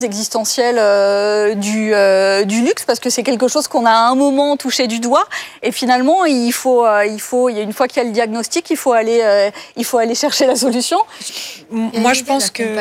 existentielle du luxe, parce que c'est quelque chose qu'on a à un moment touché du doigt, et finalement il y a une fois qu'il y a le diagnostic, il faut aller chercher la solution. Moi je pense que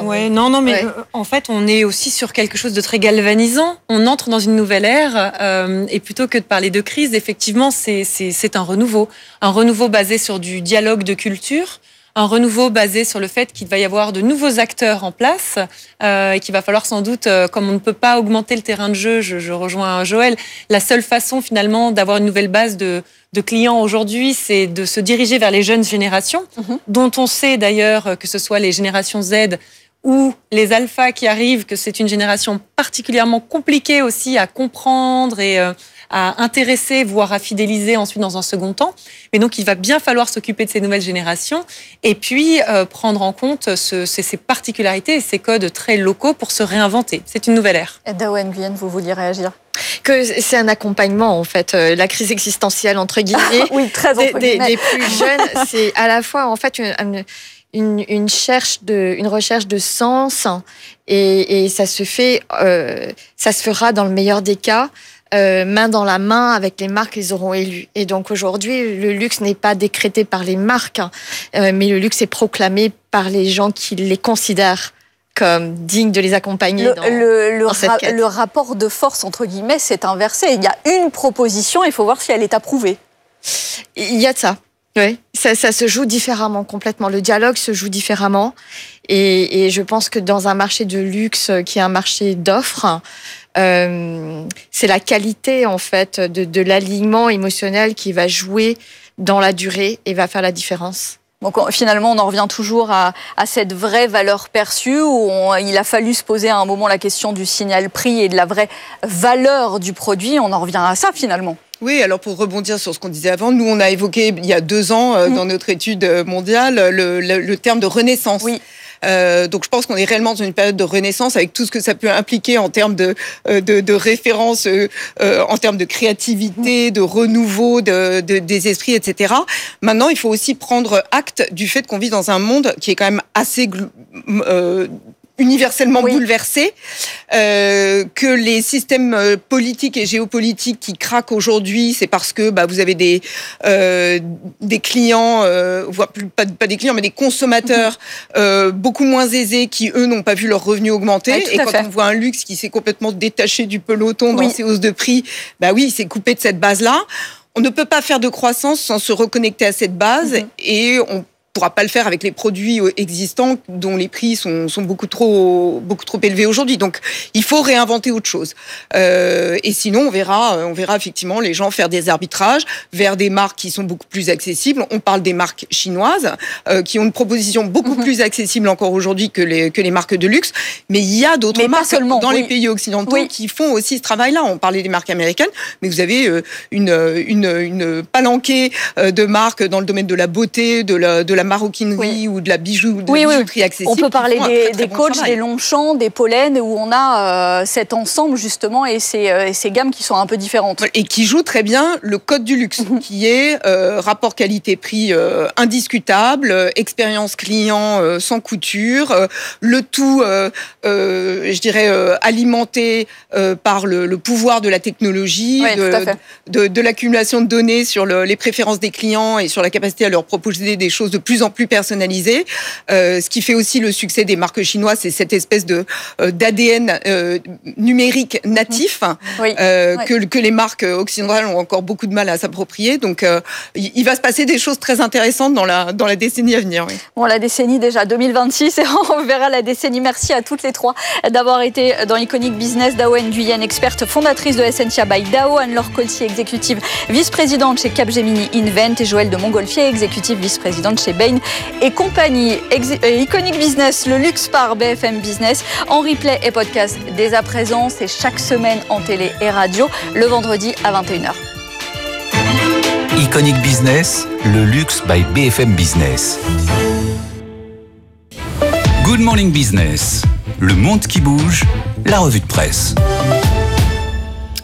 en fait on est aussi sur quelque chose de très galvanisant. On entre dans une nouvelle ère et plutôt que de parler de crise, effectivement c'est un renouveau basé sur du dialogue de culture. Un renouveau basé sur le fait qu'il va y avoir de nouveaux acteurs en place et qu'il va falloir sans doute, comme on ne peut pas augmenter le terrain de jeu, je rejoins Joël, la seule façon finalement d'avoir une nouvelle base de clients aujourd'hui, c'est de se diriger vers les jeunes générations, dont on sait d'ailleurs que ce soit les générations Z ou les alphas qui arrivent, que c'est une génération particulièrement compliquée aussi à comprendre et à intéresser, voire à fidéliser ensuite dans un second temps. Mais donc, il va bien falloir s'occuper de ces nouvelles générations et puis prendre en compte ces particularités et ces codes très locaux pour se réinventer. C'est une nouvelle ère. Dao Nguyen, vous vouliez réagir ? Que c'est un accompagnement, en fait. La crise existentielle, entre guillemets, oui, très entre guillemets. Des plus jeunes, c'est à la fois, en fait, une recherche de sens et ça se fera dans le meilleur des cas, main dans la main avec les marques qu'ils auront élues. Et donc aujourd'hui, le luxe n'est pas décrété par les marques, mais le luxe est proclamé par les gens qui les considèrent comme dignes de les accompagner dans cette quête. Le rapport de force, entre guillemets, s'est inversé. Il y a une proposition, il faut voir si elle est approuvée. Il y a de ça. Oui, ça se joue différemment complètement. Le dialogue se joue différemment. Et je pense que dans un marché de luxe qui est un marché d'offres, c'est la qualité en fait de l'alignement émotionnel qui va jouer dans la durée et va faire la différence. Donc finalement, on en revient toujours à cette vraie valeur perçue où il a fallu se poser à un moment la question du signal prix et de la vraie valeur du produit. On en revient à ça finalement. Oui, alors pour rebondir sur ce qu'on disait avant, nous on a évoqué il y a 2 ans dans notre étude mondiale le terme de renaissance. Oui. Donc je pense qu'on est réellement dans une période de renaissance avec tout ce que ça peut impliquer en termes de référence, en termes de créativité, de renouveau des esprits, etc. Maintenant, il faut aussi prendre acte du fait qu'on vit dans un monde qui est quand même assez universellement bouleversé, que les systèmes politiques et géopolitiques qui craquent aujourd'hui, c'est parce que vous avez des clients, voire pas des clients, mais des consommateurs beaucoup moins aisés qui, eux, n'ont pas vu leurs revenus augmenter. Et quand on voit un luxe qui s'est complètement détaché du peloton dans ses hausses de prix, il s'est coupé de cette base-là. On ne peut pas faire de croissance sans se reconnecter à cette base et on pourra pas le faire avec les produits existants dont les prix sont beaucoup trop élevés aujourd'hui. Donc, il faut réinventer autre chose. Et sinon, on verra effectivement les gens faire des arbitrages vers des marques qui sont beaucoup plus accessibles. On parle des marques chinoises qui ont une proposition beaucoup plus accessible encore aujourd'hui que les marques de luxe. Mais il y a d'autres marques dans les pays occidentaux qui font aussi ce travail-là. On parlait des marques américaines, mais vous avez une palanquée de marques dans le domaine de la beauté, de la maroquinerie ou de la bijouterie accessible. On peut parler des coachs, des Longchamp, des Pollen, où on a cet ensemble justement et ces gammes qui sont un peu différentes. Et qui jouent très bien le code du luxe, qui est rapport qualité-prix indiscutable, expérience client sans couture, le tout, je dirais, alimenté par le pouvoir de la technologie, de l'accumulation de données sur les préférences des clients et sur la capacité à leur proposer des choses de plus en plus personnalisées. Ce qui fait aussi le succès des marques chinoises, c'est cette espèce d'ADN numérique natif que les marques occidentales ont encore beaucoup de mal à s'approprier. Donc, il va se passer des choses très intéressantes dans la décennie à venir. Oui. Bon, la décennie déjà 2026 et on verra la décennie. Merci à toutes les trois d'avoir été dans Iconic Business. Dao Nguyen, experte fondatrice de Essentia by Dao, Anne-Laure Coltier, exécutive vice-présidente chez Capgemini Invent et Joël de Montgolfier, exécutive vice-présidente chez Bain et compagnie. Iconic Business, le luxe par BFM Business, en replay et podcast dès à présent. C'est chaque semaine en télé et radio, le vendredi à 21h. Iconic Business, le luxe by BFM Business. Good Morning Business, le monde qui bouge, la revue de presse.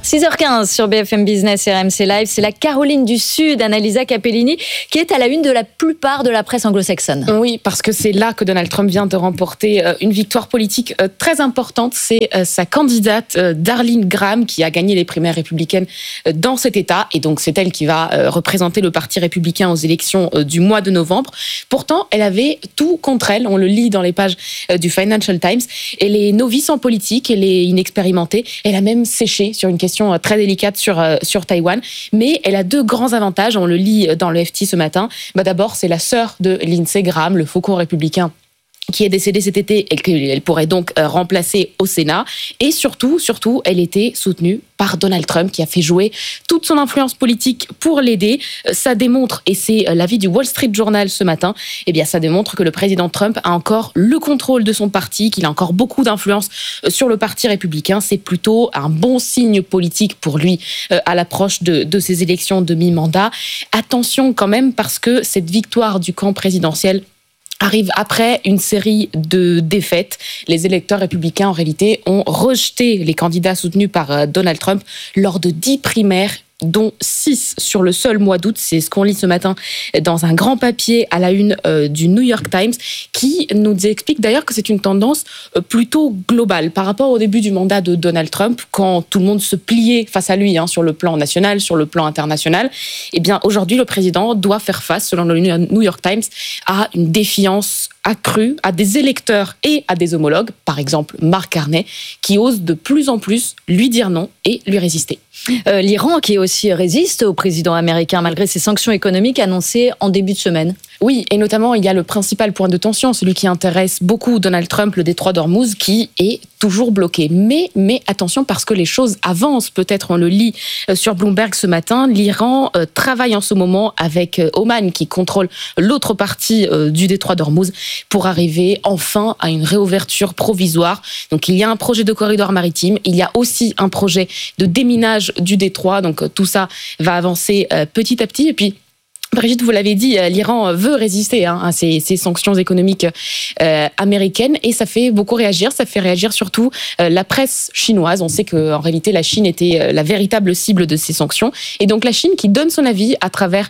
6h15 sur BFM Business et RMC Live, c'est la Caroline du Sud, Annalisa Capellini, qui est à la une de la plupart de la presse anglo-saxonne. Oui, parce que c'est là que Donald Trump vient de remporter une victoire politique très importante. C'est sa candidate Darlene Graham qui a gagné les primaires républicaines dans cet État. Et donc c'est elle qui va représenter le Parti républicain aux élections du mois de novembre. Pourtant, elle avait tout contre elle. On le lit dans les pages du Financial Times. Elle est novice en politique, elle est inexpérimentée. Elle a même séché sur une question très délicate sur Taïwan, mais elle a deux grands avantages, on le lit dans le FT ce matin. D'abord, c'est la sœur de Lindsey Graham, le faucon républicain qui est décédée cet été et qu'elle pourrait donc remplacer au Sénat. Et surtout, elle était soutenue par Donald Trump qui a fait jouer toute son influence politique pour l'aider. Ça démontre, et c'est l'avis du Wall Street Journal ce matin, ça démontre que le président Trump a encore le contrôle de son parti, qu'il a encore beaucoup d'influence sur le Parti républicain. C'est plutôt un bon signe politique pour lui à l'approche de ces élections de mi-mandat. Attention quand même, parce que cette victoire du camp présidentiel arrive après une série de défaites. Les électeurs républicains, en réalité, ont rejeté les candidats soutenus par Donald Trump lors de 10 primaires, dont 6 sur le seul mois d'août. C'est ce qu'on lit ce matin dans un grand papier à la une du New York Times, qui nous explique d'ailleurs que c'est une tendance plutôt globale par rapport au début du mandat de Donald Trump, quand tout le monde se pliait face à lui sur le plan national, sur le plan international. Aujourd'hui, le président doit faire face, selon le New York Times, à une défiance accrue, à des électeurs et à des homologues, par exemple Mark Carney, qui osent de plus en plus lui dire non et lui résister. L'Iran qui aussi résiste au président américain malgré ses sanctions économiques annoncées en début de semaine. Oui, et notamment il y a le principal point de tension, celui qui intéresse beaucoup Donald Trump, le détroit d'Ormuz, qui est toujours bloqué. Mais attention, parce que les choses avancent, peut-être on le lit sur Bloomberg ce matin, l'Iran travaille en ce moment avec Oman, qui contrôle l'autre partie du détroit d'Ormuz, pour arriver enfin à une réouverture provisoire. Donc il y a un projet de corridor maritime, il y a aussi un projet de déminage du détroit, donc tout ça va avancer petit à petit. Et puis Brigitte, vous l'avez dit, l'Iran veut résister à ces sanctions économiques américaines, et ça fait beaucoup réagir. Ça fait réagir surtout la presse chinoise. On sait qu'en réalité, la Chine était la véritable cible de ces sanctions. Et donc la Chine qui donne son avis à travers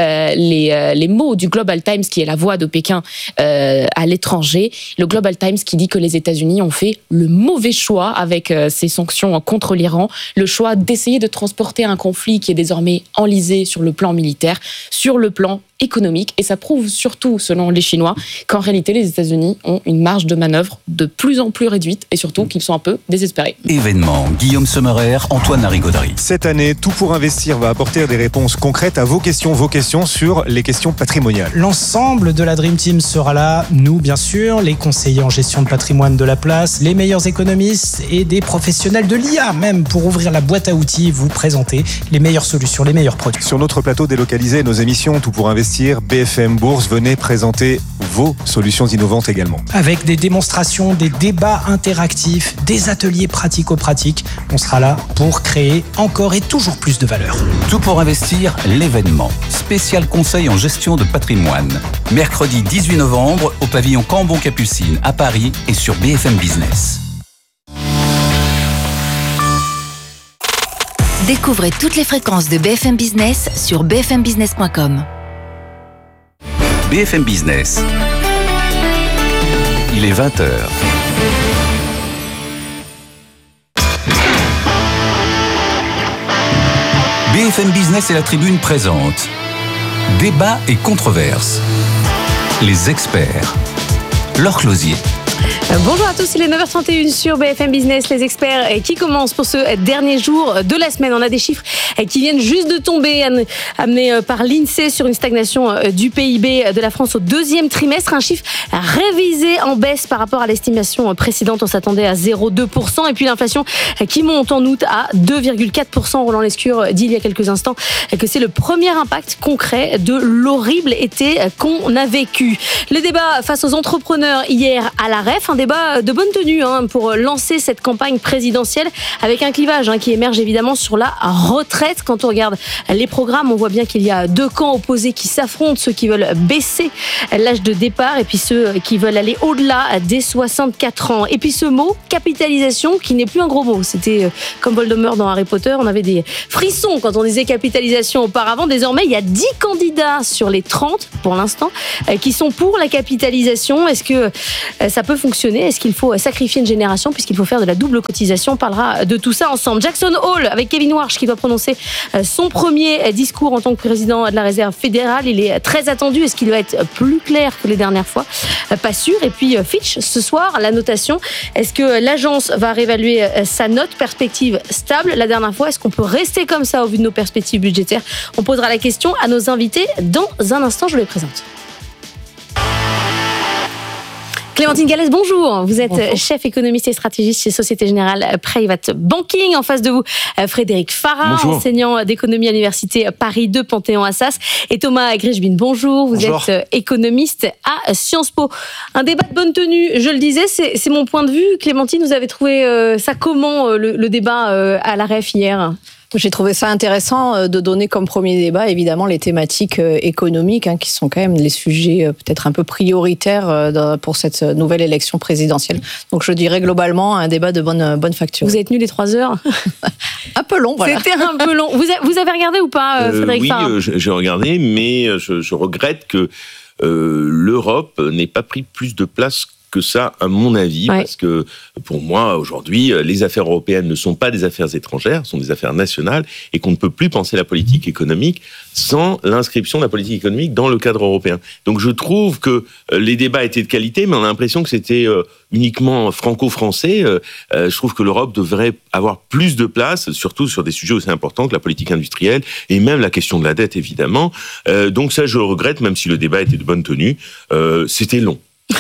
les mots du Global Times, qui est la voix de Pékin à l'étranger. Le Global Times qui dit que les États-Unis ont fait le mauvais choix avec ces sanctions contre l'Iran. Le choix d'essayer de transporter un conflit qui est désormais enlisé sur le plan militaire, sur le plan économique, et ça prouve surtout, selon les Chinois, qu'en réalité les États-Unis ont une marge de manœuvre de plus en plus réduite, et surtout qu'ils sont un peu désespérés. Événement, Guillaume Sommerer, Antoine Larigauderie. Cette année, Tout pour investir va apporter des réponses concrètes à vos questions sur les questions patrimoniales. L'ensemble de la Dream Team sera là, nous bien sûr, les conseillers en gestion de patrimoine de la place, les meilleurs économistes et des professionnels de l'IA même, pour ouvrir la boîte à outils, vous présenter les meilleures solutions, les meilleurs produits. Sur notre plateau délocalisé, nos émissions Tout pour investir, BFM Bourse, venez présenter vos solutions innovantes également. Avec des démonstrations, des débats interactifs, des ateliers pratico-pratiques, on sera là pour créer encore et toujours plus de valeur. Tout pour investir, l'événement. Spécial conseil en gestion de patrimoine. Mercredi 18 novembre au pavillon Cambon-Capucine à Paris et sur BFM Business. Découvrez toutes les fréquences de BFM Business sur bfmbusiness.com. BFM Business. Il est 20h. BFM Business et la Tribune présentent Débat et controverses. Les experts. Laure Closier. Bonjour à tous, il est 9h31 sur BFM Business, les experts qui commencent pour ce dernier jour de la semaine. On a des chiffres qui viennent juste de tomber, amenés par l'INSEE sur une stagnation du PIB de la France au deuxième trimestre. Un chiffre révisé en baisse par rapport à l'estimation précédente. On s'attendait à 0,2%. Et puis l'inflation qui monte en août à 2,4%. Roland Lescure dit il y a quelques instants que c'est le premier impact concret de l'horrible été qu'on a vécu. Le débat face aux entrepreneurs hier à la REF, un débat de bonne tenue pour lancer cette campagne présidentielle avec un clivage qui émerge évidemment sur la retraite. Quand on regarde les programmes, on voit bien qu'il y a deux camps opposés qui s'affrontent, ceux qui veulent baisser l'âge de départ et puis ceux qui veulent aller au-delà des 64 ans. Et puis ce mot, capitalisation, qui n'est plus un gros mot. C'était comme Voldemort dans Harry Potter, on avait des frissons quand on disait capitalisation auparavant. Désormais, il y a 10 candidats sur les 30 pour l'instant qui sont pour la capitalisation. Est-ce que ça peut fonctionner? Est-ce qu'il faut sacrifier une génération puisqu'il faut faire de la double cotisation? On parlera de tout ça ensemble. Jackson Hole avec Kevin Warsh qui va prononcer son premier discours en tant que président de la Réserve fédérale. Il est très attendu. Est-ce qu'il va être plus clair que les dernières fois? Pas sûr. Et puis Fitch, ce soir, la notation. Est-ce que l'agence va réévaluer sa note? Perspective stable. La dernière fois, est-ce qu'on peut rester comme ça au vu de nos perspectives budgétaires? On posera la question à nos invités dans un instant. Je les présente. Clémentine Gallès, bonjour. Vous êtes chef économiste et stratégiste chez Société Générale Private Banking. En face de vous, Frédéric Farah, enseignant d'économie à l'université Paris 2 Panthéon-Assas. Et Thomas Grischbin, bonjour. Vous êtes économiste à Sciences Po. Un débat de bonne tenue, je le disais, c'est mon point de vue. Clémentine, vous avez trouvé ça comment, le débat à la REF hier ? J'ai trouvé ça intéressant de donner comme premier débat, évidemment, les thématiques économiques, qui sont quand même les sujets peut-être un peu prioritaires pour cette nouvelle élection présidentielle. Donc je dirais globalement un débat de bonne facture. Vous avez tenu les 3 heures? Un peu long, voilà. C'était un peu long. Vous avez regardé ou pas, Frédéric Farah? Oui, j'ai regardé, mais je regrette que l'Europe n'ait pas pris plus de place que ça, à mon avis, parce que pour moi, aujourd'hui, les affaires européennes ne sont pas des affaires étrangères, sont des affaires nationales, et qu'on ne peut plus penser la politique économique sans l'inscription de la politique économique dans le cadre européen. Donc je trouve que les débats étaient de qualité, mais on a l'impression que c'était uniquement franco-français. Je trouve que l'Europe devrait avoir plus de place, surtout sur des sujets aussi importants que la politique industrielle, et même la question de la dette, évidemment. Donc ça, je le regrette, même si le débat était de bonne tenue. C'était long.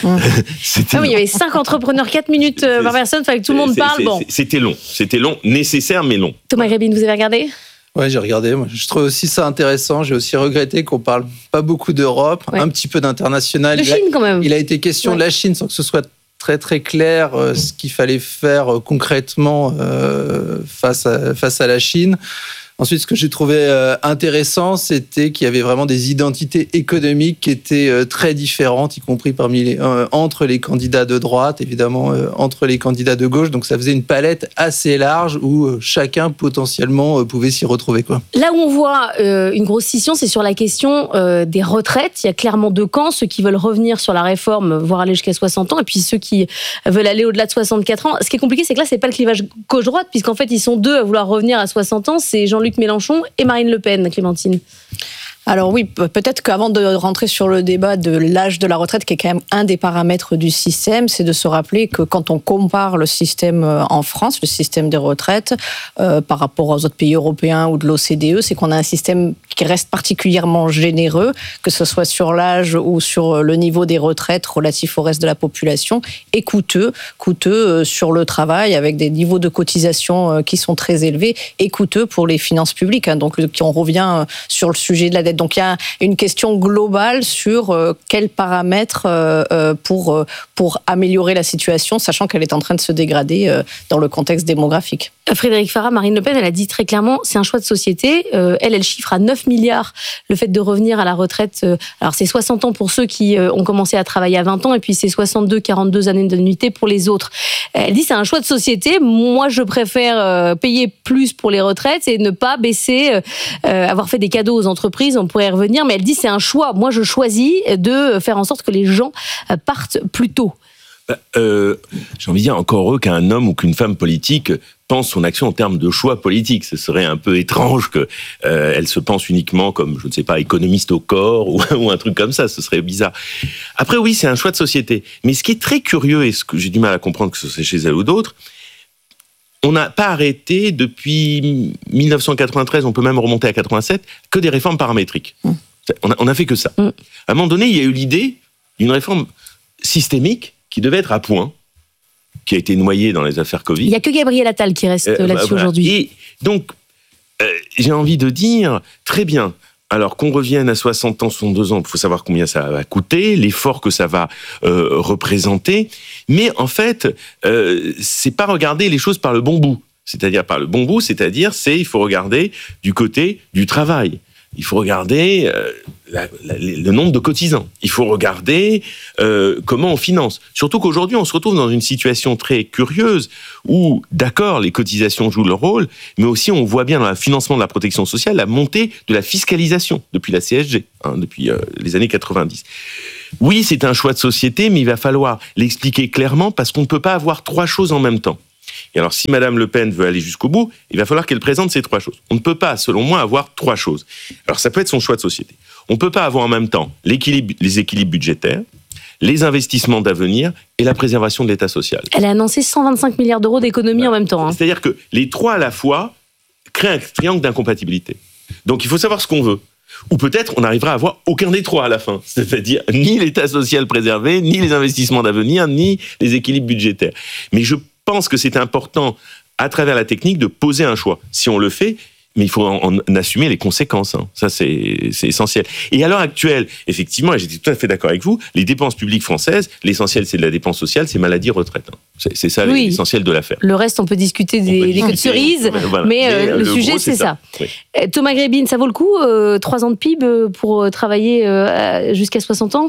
Il y avait 5 entrepreneurs, 4 minutes par personne, il fallait que tout le monde parle. C'était long, nécessaire mais long. Thomas Grischbin, vous avez regardé? Ouais, j'ai regardé. Moi, je trouve aussi ça intéressant. J'ai aussi regretté qu'on parle pas beaucoup d'Europe, un petit peu d'international. De Chine quand même. Il a été question de la Chine sans que ce soit très très clair ce qu'il fallait faire concrètement face à la Chine. Ensuite, ce que j'ai trouvé intéressant, c'était qu'il y avait vraiment des identités économiques qui étaient très différentes, y compris entre les candidats de droite, évidemment, entre les candidats de gauche. Donc, ça faisait une palette assez large où chacun, potentiellement, pouvait s'y retrouver, quoi. Là où on voit une grosse scission, c'est sur la question des retraites. Il y a clairement deux camps, ceux qui veulent revenir sur la réforme, voire aller jusqu'à 60 ans, et puis ceux qui veulent aller au-delà de 64 ans. Ce qui est compliqué, c'est que là, c'est pas le clivage gauche-droite, puisqu'en fait, ils sont deux à vouloir revenir à 60 ans. C'est Jean-Luc Mélenchon et Marine Le Pen, Clémentine. Alors oui, peut-être qu'avant de rentrer sur le débat de l'âge de la retraite, qui est quand même un des paramètres du système, c'est de se rappeler que quand on compare le système en France, le système des retraites, par rapport aux autres pays européens ou de l'OCDE, c'est qu'on a un système qui reste particulièrement généreux, que ce soit sur l'âge ou sur le niveau des retraites relatif au reste de la population, et coûteux sur le travail, avec des niveaux de cotisation qui sont très élevés, et coûteux pour les finances publiques. Donc on revient sur le sujet de la dette. Donc il y a une question globale sur quels paramètres pour améliorer la situation, sachant qu'elle est en train de se dégrader dans le contexte démographique. Frédéric Farah, Marine Le Pen, elle a dit très clairement, c'est un choix de société. Elle chiffre à 9 milliards le fait de revenir à la retraite. Alors c'est 60 ans pour ceux qui ont commencé à travailler à 20 ans, et puis c'est 42 années d'annuité pour les autres. Elle dit c'est un choix de société. Moi, je préfère payer plus pour les retraites et ne pas baisser, avoir fait des cadeaux aux entreprises. On pourrait y revenir, mais elle dit c'est un choix. Moi, je choisis de faire en sorte que les gens partent plus tôt. J'ai envie de dire, encore heureux qu'un homme ou qu'une femme politique pense son action en termes de choix politique. Ce serait un peu étrange qu'elle se pense uniquement comme, je ne sais pas, économiste au corps ou un truc comme ça. Ce serait bizarre. Après, oui, c'est un choix de société. Mais ce qui est très curieux, et ce que j'ai du mal à comprendre, que ce soit chez elle ou d'autres, on n'a pas arrêté depuis 1993, on peut même remonter à 87, que des réformes paramétriques. On a fait que ça. À un moment donné, il y a eu l'idée d'une réforme systémique qui devait être à point, qui a été noyée dans les affaires Covid. Il n'y a que Gabriel Attal qui reste là-dessus aujourd'hui. Et donc, j'ai envie de dire, très bien, Alors qu'on revienne à 60 ans, 62 ans, il faut savoir combien ça va coûter, l'effort que ça va représenter. Mais en fait, c'est pas regarder les choses par le bon bout. C'est-à-dire par le bon bout, il faut regarder du côté du travail. Il faut regarder le nombre de cotisants. Il faut regarder comment on finance. Surtout qu'aujourd'hui, on se retrouve dans une situation très curieuse où, d'accord, les cotisations jouent leur rôle, mais aussi on voit bien dans le financement de la protection sociale la montée de la fiscalisation depuis la CSG, depuis les années 90. Oui, c'est un choix de société, mais il va falloir l'expliquer clairement parce qu'on ne peut pas avoir trois choses en même temps. Et alors, si Madame Le Pen veut aller jusqu'au bout, il va falloir qu'elle présente ces trois choses. On ne peut pas, selon moi, avoir trois choses. Alors, ça peut être son choix de société. On ne peut pas avoir en même temps les équilibres budgétaires, les investissements d'avenir et la préservation de l'État social. Elle a annoncé 125 milliards d'euros d'économies en même temps. C'est-à-dire que les trois à la fois créent un triangle d'incompatibilité. Donc, il faut savoir ce qu'on veut. Ou peut-être on n'arrivera à avoir aucun des trois à la fin. C'est-à-dire ni l'État social préservé, ni les investissements d'avenir, ni les équilibres budgétaires. Mais je pense que c'est important, à travers la technique, de poser un choix. Si on le fait, mais il faut en assumer les conséquences. Ça, c'est essentiel. Et à l'heure actuelle, effectivement, et j'étais tout à fait d'accord avec vous, les dépenses publiques françaises, l'essentiel, c'est de la dépense sociale, c'est maladie, retraite. C'est ça l'essentiel de l'affaire. Le reste, on peut discuter des queues de cerises, mais le sujet, c'est ça. Oui. Thomas Grébin, ça vaut le coup, 3 ans de PIB pour travailler jusqu'à 60 ans ?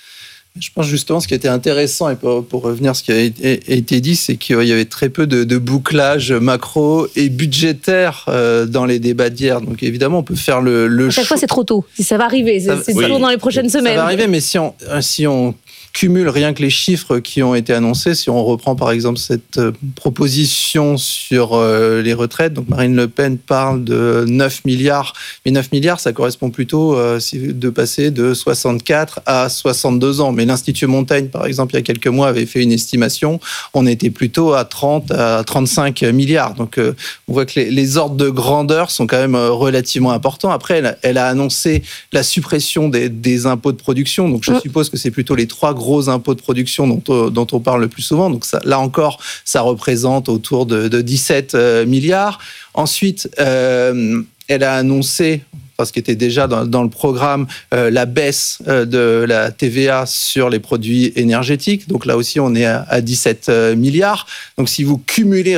Je pense justement ce qui était intéressant, et pour revenir à ce qui a été dit, c'est qu'il y avait très peu de bouclage macro et budgétaire dans les débats d'hier. Donc évidemment, on peut faire le choix. À chaque fois, c'est trop tôt. Ça va arriver, c'est toujours dans les prochaines semaines. Ça va arriver, mais si on cumule rien que les chiffres qui ont été annoncés, si on reprend par exemple cette proposition sur les retraites, donc Marine Le Pen parle de 9 milliards, mais 9 milliards, ça correspond plutôt de passer de 64 à 62 ans. Mais l'Institut Montaigne, par exemple, il y a quelques mois, avait fait une estimation, on était plutôt à 30 à 35 milliards. Donc on voit que les ordres de grandeur sont quand même relativement importants. Après, elle a annoncé la suppression des impôts de production, donc je suppose que c'est plutôt les 3 gros impôts de production dont on parle le plus souvent. Donc ça, là encore, ça représente autour de 17 milliards. Ensuite, elle a annoncé, parce qu'il était déjà dans le programme, la baisse de la TVA sur les produits énergétiques. Donc là aussi, on est à 17 milliards. Donc si vous cumulez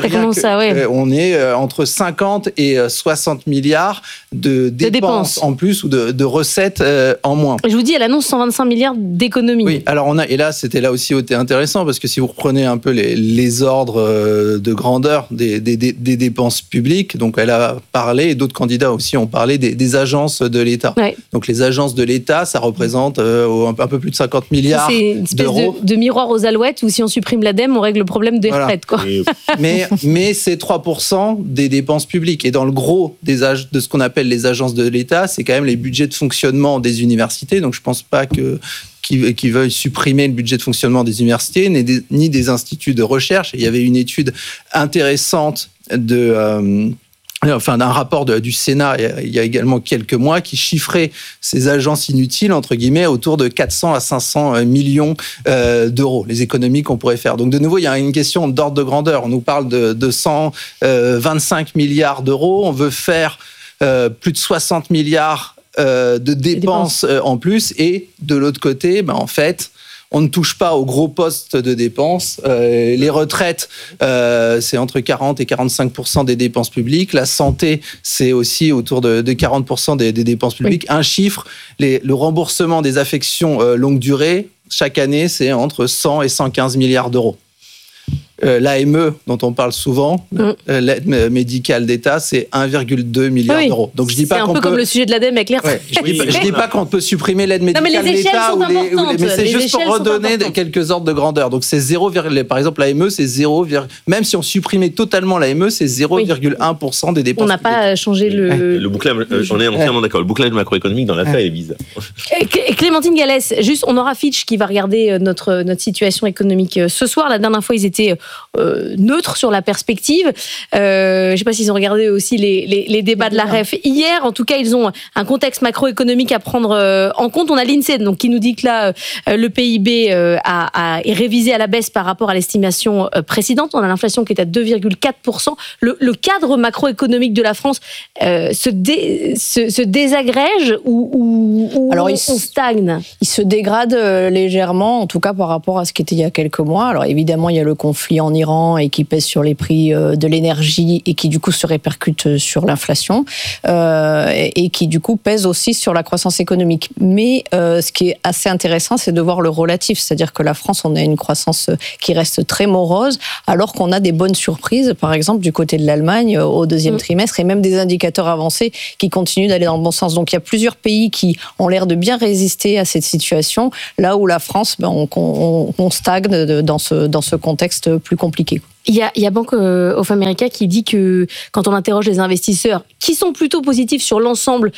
on est entre 50 et 60 milliards de dépenses en plus ou de recettes en moins. Je vous dis, elle annonce 125 milliards d'économies. Oui, alors et là, c'était là aussi intéressant, parce que si vous reprenez un peu les ordres de grandeur des dépenses publiques, donc elle a parlé, et d'autres candidats aussi ont parlé des agences de l'État. Ouais. Donc les agences de l'État, ça représente un peu plus de 50 milliards d'euros. C'est une espèce de miroir aux alouettes où si on supprime l'ADEME, on règle le problème des retraites. Quoi. Mais c'est 3% des dépenses publiques. Et dans le gros de ce qu'on appelle les agences de l'État, c'est quand même les budgets de fonctionnement des universités. Donc je ne pense pas qu'ils veuillent supprimer le budget de fonctionnement des universités, ni des instituts de recherche. Et il y avait une étude intéressante d'un rapport du Sénat il y a également quelques mois qui chiffrait ces agences inutiles, entre guillemets, autour de 400 à 500 millions d'euros, les économies qu'on pourrait faire. Donc de nouveau, il y a une question d'ordre de grandeur. On nous parle de 125 milliards d'euros. On veut faire plus de 60 milliards de dépenses en plus. Et de l'autre côté, en fait, on ne touche pas aux gros postes de dépenses. Les retraites, c'est entre 40 et 45% des dépenses publiques. La santé, c'est aussi autour de 40% des dépenses publiques. Oui. Un chiffre, le remboursement des affections longue durée, chaque année, c'est entre 100 et 115 milliards d'euros. L'AME, dont on parle souvent, l'aide médicale d'État, c'est 1,2 milliard d'euros. Donc je dis pas c'est un peu comme le sujet de l'ADEME avec les retraites. Je dis pas qu'on peut supprimer l'aide médicale d'État, mais c'est juste pour redonner quelques ordres de grandeur. Donc c'est 0, par exemple l'AME, c'est 0, même si on supprimait totalement l'AME, c'est 0,1% des dépenses. On n'a pas changé le bouclage. On est entièrement d'accord. Le bouclage macroéconomique dans l'affaire est bizarre. Clémentine Gallès, juste, on aura Fitch qui va regarder notre situation économique ce soir. La dernière fois, ils étaient neutre sur la perspective. Je ne sais pas s'ils ont regardé aussi les débats de la REF hier. En tout cas, ils ont un contexte macroéconomique à prendre en compte. On a l'INSEE donc, qui nous dit que là, le PIB est révisé à la baisse par rapport à l'estimation précédente. On a l'inflation qui est à 2,4%. Le cadre macroéconomique de la France se désagrège ou alors on stagne? Il se dégrade légèrement, en tout cas par rapport à ce qui était il y a quelques mois. Alors évidemment, il y a le conflit en Iran et qui pèse sur les prix de l'énergie et qui du coup se répercute sur l'inflation et qui du coup pèse aussi sur la croissance économique. Mais ce qui est assez intéressant, c'est de voir le relatif, c'est-à-dire que la France, on a une croissance qui reste très morose, alors qu'on a des bonnes surprises, par exemple du côté de l'Allemagne au deuxième trimestre, et même des indicateurs avancés qui continuent d'aller dans le bon sens. Donc il y a plusieurs pays qui ont l'air de bien résister à cette situation, là où la France, on stagne dans ce contexte plus compliqué. Il y a Bank of America qui dit que quand on interroge les investisseurs qui sont plutôt positifs sur l'ensemble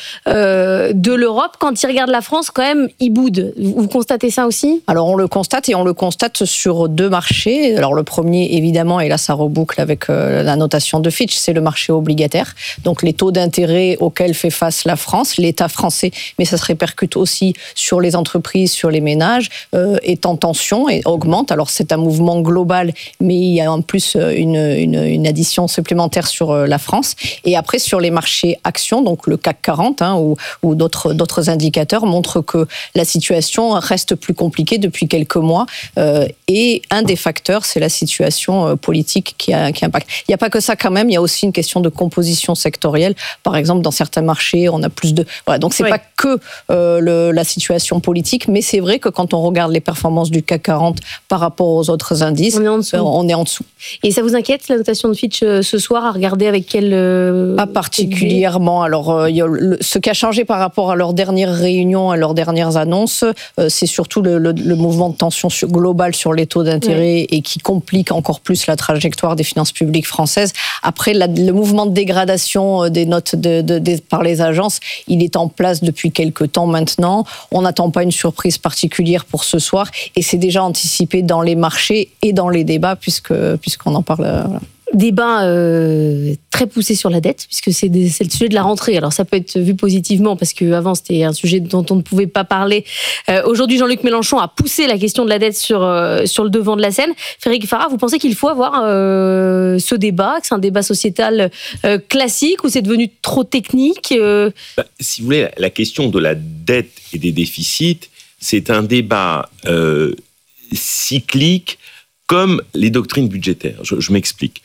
de l'Europe, quand ils regardent la France, quand même, ils boudent. Vous constatez ça aussi ? Alors on le constate, et on le constate sur deux marchés. Alors le premier, évidemment, et là ça reboucle avec la notation de Fitch, c'est le marché obligataire. Donc les taux d'intérêt auxquels fait face la France, l'État français, mais ça se répercute aussi sur les entreprises, sur les ménages, est en tension et augmente. Alors c'est un mouvement global, mais il y a en plus une addition supplémentaire sur la France. Et après, sur les marchés actions, donc le CAC 40 ou d'autres indicateurs montrent que la situation reste plus compliquée depuis quelques mois. Et un des facteurs, c'est la situation politique qui impacte. Il n'y a pas que ça quand même, il y a aussi une question de composition sectorielle. Par exemple, dans certains marchés, on a plus de... Voilà, donc c'est pas que la situation politique, mais c'est vrai que quand on regarde les performances du CAC 40 par rapport aux autres indices, on est en dessous. Et ça vous inquiète, la notation de Fitch ce soir, à regarder avec quelle... Pas particulièrement. Alors, ce qui a changé par rapport à leur dernière réunion, à leurs dernières annonces, c'est surtout le mouvement de tension global sur les taux d'intérêt et qui complique encore plus la trajectoire des finances publiques françaises. Après, le mouvement de dégradation des notes par les agences, il est en place depuis quelques temps maintenant. On n'attend pas une surprise particulière pour ce soir et c'est déjà anticipé dans les marchés et dans les débats puisqu'on en parle. Voilà. Débat très poussé sur la dette, puisque c'est le sujet de la rentrée. Alors ça peut être vu positivement, parce qu'avant c'était un sujet dont on ne pouvait pas parler. Aujourd'hui, Jean-Luc Mélenchon a poussé la question de la dette sur le devant de la scène. Frédéric Farah, vous pensez qu'il faut avoir ce débat, que c'est un débat sociétal classique, ou c'est devenu trop technique Si vous voulez, la question de la dette et des déficits, c'est un débat cyclique, comme les doctrines budgétaires. Je m'explique.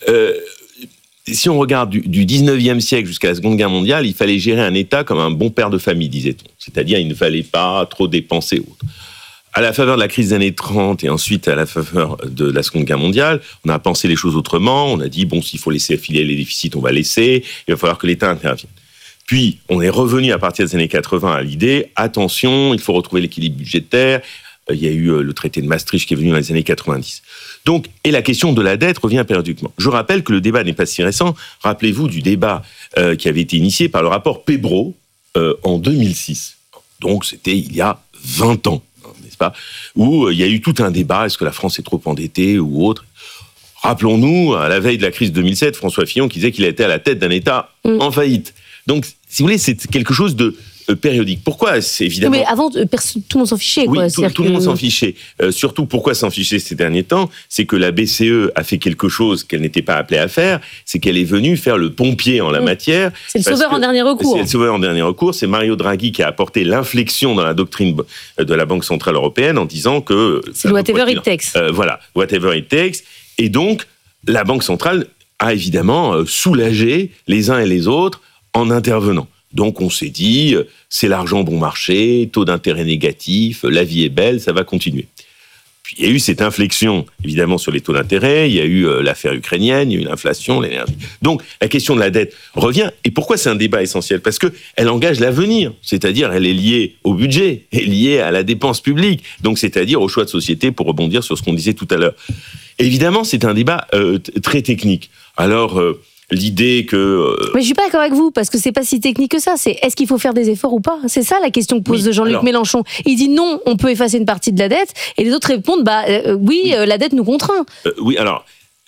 Si on regarde du 19e siècle jusqu'à la Seconde Guerre mondiale, il fallait gérer un État comme un bon père de famille, disait-on. C'est-à-dire, il ne fallait pas trop dépenser. À la faveur de la crise des années 30 et ensuite à la faveur de la Seconde Guerre mondiale, on a pensé les choses autrement. On a dit, s'il faut laisser filer les déficits, on va laisser. Il va falloir que l'État intervienne. Puis, on est revenu à partir des années 80 à l'idée, attention, il faut retrouver l'équilibre budgétaire. Il y a eu le traité de Maastricht qui est venu dans les années 90. Donc, et la question de la dette revient périodiquement. Je rappelle que le débat n'est pas si récent. Rappelez-vous du débat qui avait été initié par le rapport Pébro en 2006. Donc, c'était il y a 20 ans, n'est-ce pas ? Où il y a eu tout un débat, est-ce que la France est trop endettée ou autre ? Rappelons-nous, à la veille de la crise de 2007, François Fillon qui disait qu'il était à la tête d'un État en faillite. Donc, si vous voulez, c'est quelque chose de périodique. Pourquoi ? C'est évidemment... Mais avant, tout le monde s'en fichait. Oui, tout le monde s'en fichait. Surtout, pourquoi s'en ficher ces derniers temps ? C'est que la BCE a fait quelque chose qu'elle n'était pas appelée à faire, c'est qu'elle est venue faire le pompier en la matière. C'est le sauveur en dernier recours. C'est le sauveur en dernier recours. C'est Mario Draghi qui a apporté l'inflexion dans la doctrine de la Banque Centrale Européenne en disant que... C'est whatever it takes. Voilà, whatever it takes. Et donc, la Banque Centrale a évidemment soulagé les uns et les autres en intervenant. Donc on s'est dit, c'est l'argent bon marché, taux d'intérêt négatif, la vie est belle, ça va continuer. Puis il y a eu cette inflexion, évidemment, sur les taux d'intérêt, il y a eu l'affaire ukrainienne, il y a eu l'inflation, l'énergie. Donc la question de la dette revient. Et pourquoi c'est un débat essentiel ? Parce qu'elle engage l'avenir, c'est-à-dire elle est liée au budget, elle est liée à la dépense publique, donc c'est-à-dire au choix de société, pour rebondir sur ce qu'on disait tout à l'heure. Évidemment, c'est un débat très technique. Alors... l'idée que... Mais je suis pas d'accord avec vous, parce que c'est pas si technique que ça. C'est est-ce qu'il faut faire des efforts ou pas ? C'est ça la question que pose Jean-Luc Mélenchon. Il dit non, on peut effacer une partie de la dette, et les autres répondent oui, la dette nous contraint. Oui, alors...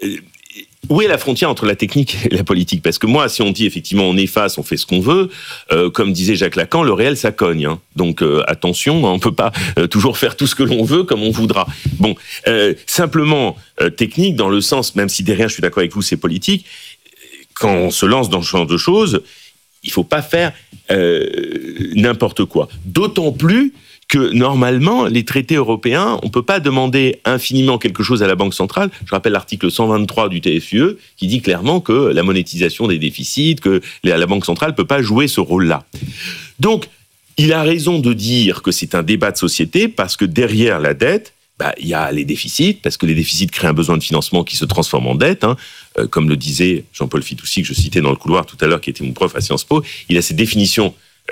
Où est la frontière entre la technique et la politique ? Parce que moi, si on dit effectivement on efface, on fait ce qu'on veut, comme disait Jacques Lacan, le réel ça cogne. Hein. Donc attention, on peut pas toujours faire tout ce que l'on veut comme on voudra. Bon, simplement technique dans le sens, même si derrière je suis d'accord avec vous, c'est politique. Quand on se lance dans ce genre de choses, il faut pas faire n'importe quoi. D'autant plus que normalement, les traités européens, on peut pas demander infiniment quelque chose à la Banque centrale. Je rappelle l'article 123 du TFUE qui dit clairement que la monétisation des déficits, que la Banque centrale peut pas jouer ce rôle-là. Donc, il a raison de dire que c'est un débat de société parce que derrière la dette, il y a les déficits, parce que les déficits créent un besoin de financement qui se transforme en dette. Comme le disait Jean-Paul Fitoussi, que je citais dans le couloir tout à l'heure, qui était mon prof à Sciences Po, il a cette définition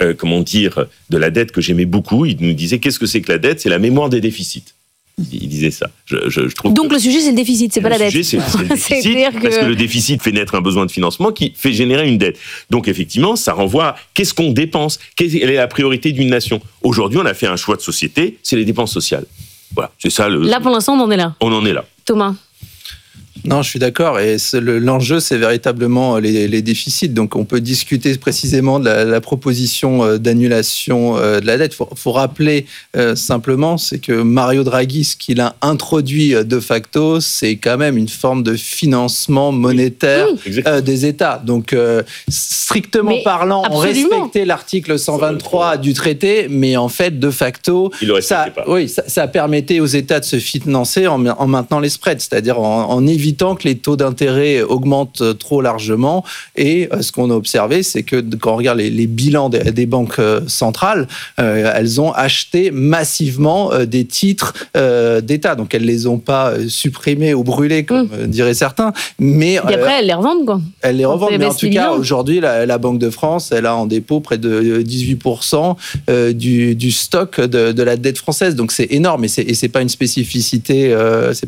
de la dette que j'aimais beaucoup. Il nous disait, qu'est-ce que c'est que la dette ? C'est la mémoire des déficits. Il disait ça. Je trouve donc le sujet, c'est le déficit, c'est pas la dette. Le sujet, c'est le déficit, parce que le déficit fait naître un besoin de financement qui fait générer une dette. Donc effectivement, ça renvoie à qu'est-ce qu'on dépense ? Quelle est la priorité d'une nation ? Aujourd'hui, on a fait un choix de société, c'est les dépenses sociales. Voilà, c'est ça. Là, pour l'instant, on en est là. On en est là. Thomas ? Non, je suis d'accord. Et l'enjeu, c'est véritablement les déficits. Donc, on peut discuter précisément de la proposition d'annulation de la dette. Faut rappeler simplement, c'est que Mario Draghi, ce qu'il a introduit de facto, c'est quand même une forme de financement monétaire des États. Donc, strictement parlant, on respectait l'article 123 du traité, mais en fait, de facto, ça permettait aux États de se financer en maintenant les spreads, c'est-à-dire en évitant que les taux d'intérêt augmentent trop largement. Et ce qu'on a observé, c'est que quand on regarde les bilans des banques centrales, elles ont acheté massivement des titres d'État. Donc, elles ne les ont pas supprimés ou brûlés, comme diraient certains. Mais, et après, elles les revendent, quoi. Elles les revendent. Mais en tout cas, aujourd'hui, la Banque de France, elle a en dépôt près de 18% du stock de la dette française. Donc, c'est énorme. Et c'est pas une spécificité.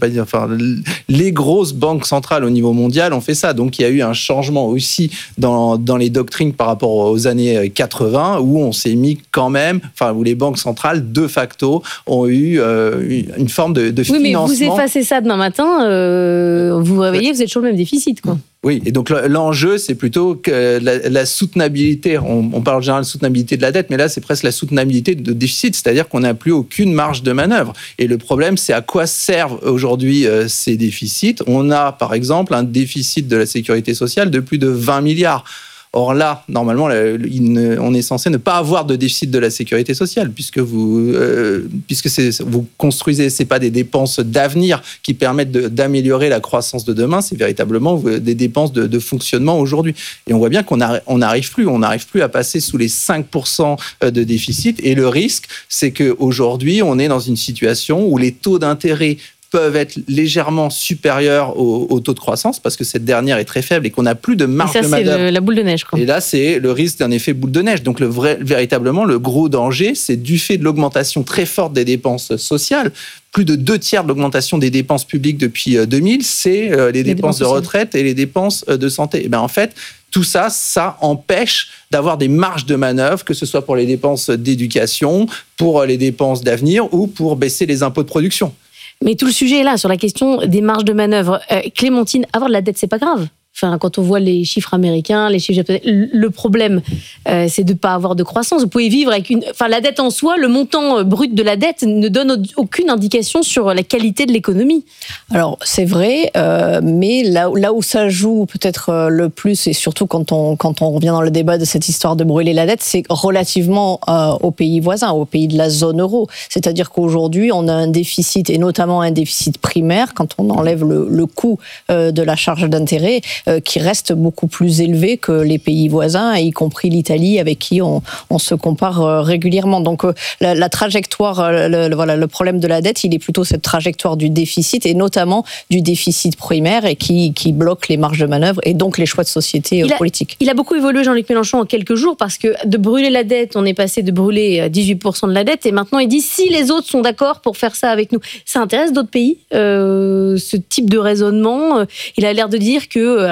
Les grosses banques centrales au niveau mondial ont fait ça. Donc, il y a eu un changement aussi dans les doctrines par rapport aux années 80, où on s'est mis quand même, où les banques centrales, de facto, ont eu une forme de financement. Oui, mais vous effacez ça demain matin, vous vous réveillez, vous êtes sur le même déficit, quoi. Oui, et donc l'enjeu, c'est plutôt que la soutenabilité. On parle en général de soutenabilité de la dette, mais là, c'est presque la soutenabilité de déficit, c'est-à-dire qu'on n'a plus aucune marge de manœuvre. Et le problème, c'est à quoi servent aujourd'hui ces déficits. On a, par exemple, un déficit de la sécurité sociale de plus de 20 milliards. Or là, normalement, on est censé ne pas avoir de déficit de la sécurité sociale, puisque vous construisez, c'est pas des dépenses d'avenir qui permettent d'améliorer la croissance de demain, c'est véritablement des dépenses de fonctionnement aujourd'hui. Et on voit bien qu'on n'arrive plus à passer sous les 5% de déficit. Et le risque, c'est qu'aujourd'hui, on est dans une situation où les taux d'intérêt peuvent être légèrement supérieurs au taux de croissance parce que cette dernière est très faible et qu'on n'a plus de marge de manœuvre. C'est la boule de neige, quoi. Et là, c'est le risque d'un effet boule de neige. Donc, véritablement, le gros danger, c'est du fait de l'augmentation très forte des dépenses sociales. Plus de 2/3 de l'augmentation des dépenses publiques depuis 2000, c'est les dépenses de retraite et les dépenses de santé. Et bien, en fait, tout ça, ça empêche d'avoir des marges de manœuvre, que ce soit pour les dépenses d'éducation, pour les dépenses d'avenir ou pour baisser les impôts de production. Mais tout le sujet est là, sur la question des marges de manœuvre. Clémentine, avoir de la dette, c'est pas grave. Enfin, quand on voit les chiffres américains, les chiffres japonais, le problème, c'est de ne pas avoir de croissance. Vous pouvez vivre avec la dette en soi, le montant brut de la dette ne donne aucune indication sur la qualité de l'économie. Alors, c'est vrai, mais là où ça joue peut-être le plus, et surtout quand on revient dans le débat de cette histoire de brûler la dette, c'est relativement aux pays voisins, aux pays de la zone euro. C'est-à-dire qu'aujourd'hui, on a un déficit, et notamment un déficit primaire, quand on enlève le coût de la charge d'intérêt, qui reste beaucoup plus élevé que les pays voisins, y compris l'Italie, avec qui on se compare régulièrement. Donc la trajectoire, le problème de la dette, il est plutôt cette trajectoire du déficit, et notamment du déficit primaire, et qui bloque les marges de manœuvre, et donc les choix de société politiques. Il a beaucoup évolué, Jean-Luc Mélenchon, en quelques jours, parce que de brûler la dette, on est passé de brûler 18% de la dette, et maintenant il dit si les autres sont d'accord pour faire ça avec nous. Ça intéresse d'autres pays, ce type de raisonnement. Il a l'air de dire que...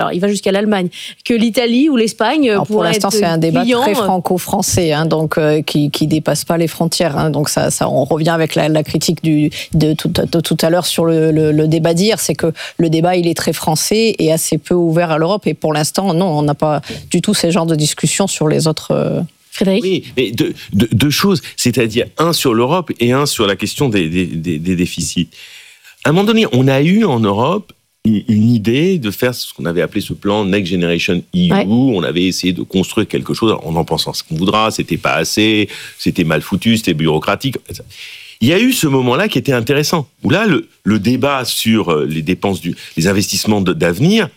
alors il va jusqu'à l'Allemagne, que l'Italie ou l'Espagne pour l'instant, c'est un débat client, très franco-français, donc qui dépasse pas les frontières. Donc ça, on revient avec la critique de tout à l'heure sur le débat d'hier, c'est que le débat il est très français et assez peu ouvert à l'Europe. Et pour l'instant, non, on n'a pas du tout ce genre de discussion sur les autres. Frédéric ? Oui, mais deux choses, c'est-à-dire un sur l'Europe et un sur la question des déficits. À un moment donné, on a eu en Europe une idée de faire ce qu'on avait appelé ce plan Next Generation EU. Ouais. On avait essayé de construire quelque chose, on en pensant ce qu'on voudra, c'était pas assez, c'était mal foutu, c'était bureaucratique. Il y a eu ce moment-là qui était intéressant, où là, le débat sur les dépenses, les investissements d'avenir,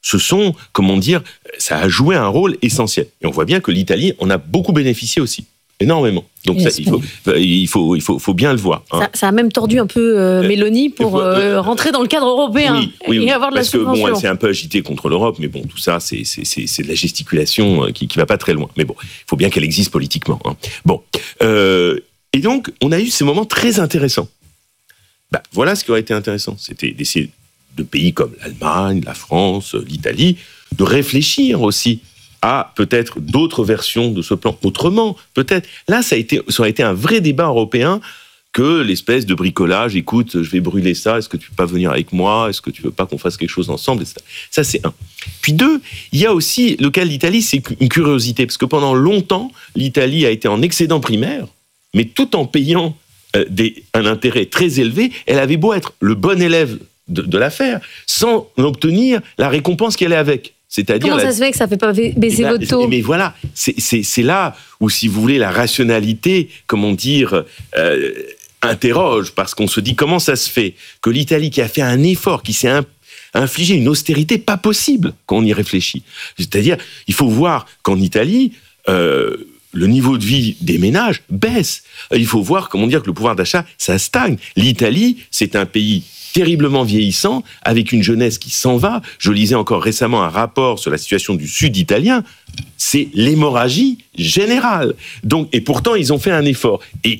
ça a joué un rôle essentiel. Et on voit bien que l'Italie en a beaucoup bénéficié aussi, énormément. Donc ça, il faut bien le voir. Hein. Ça a même tordu un peu Mélanie pour rentrer dans le cadre européen et avoir de la subvention. Elle s'est un peu agitée contre l'Europe, mais bon, tout ça, c'est de la gesticulation qui va pas très loin. Mais bon, il faut bien qu'elle existe politiquement. Hein. Bon, et donc, on a eu ces moments très intéressants. Voilà ce qui aurait été intéressant. C'était d'essayer de pays comme l'Allemagne, la France, l'Italie, de réfléchir aussi à peut-être d'autres versions de ce plan, autrement, peut-être. Là, ça aurait été un vrai débat européen que l'espèce de bricolage, écoute, je vais brûler ça, est-ce que tu peux pas venir avec moi, est-ce que tu veux pas qu'on fasse quelque chose ensemble, etc. Ça, c'est un. Puis deux, il y a aussi, le cas de l'Italie, c'est une curiosité, parce que pendant longtemps, l'Italie a été en excédent primaire, mais tout en payant un intérêt très élevé, elle avait beau être le bon élève de l'affaire, sans obtenir la récompense qu'elle est avec. C'est-à-dire comment ça se fait que ça ne fait pas baisser votre taux ? Mais voilà, c'est là où, si vous voulez, la rationalité, comment dire, interroge, parce qu'on se dit comment ça se fait que l'Italie, qui a fait un effort, qui s'est infligé une austérité pas possible quand on y réfléchit. C'est-à-dire, il faut voir qu'en Italie, le niveau de vie des ménages baisse. Il faut voir, comment dire, que le pouvoir d'achat, ça stagne. L'Italie, c'est un pays terriblement vieillissant, avec une jeunesse qui s'en va. Je lisais encore récemment un rapport sur la situation du sud italien. C'est l'hémorragie générale. Donc, et pourtant, ils ont fait un effort. Et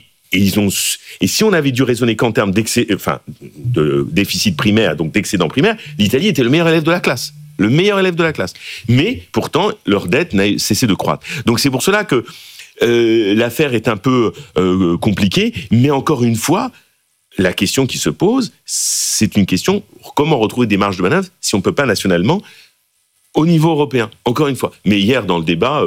si on avait dû raisonner qu'en termes de déficit primaire, donc d'excédent primaire, l'Italie était le meilleur élève de la classe. Le meilleur élève de la classe. Mais pourtant, leur dette n'a cessé de croître. Donc c'est pour cela que l'affaire est un peu compliquée. Mais encore une fois, la question qui se pose, c'est une question, comment retrouver des marges de manœuvre si on ne peut pas nationalement au niveau européen, encore une fois. Mais hier, dans le débat,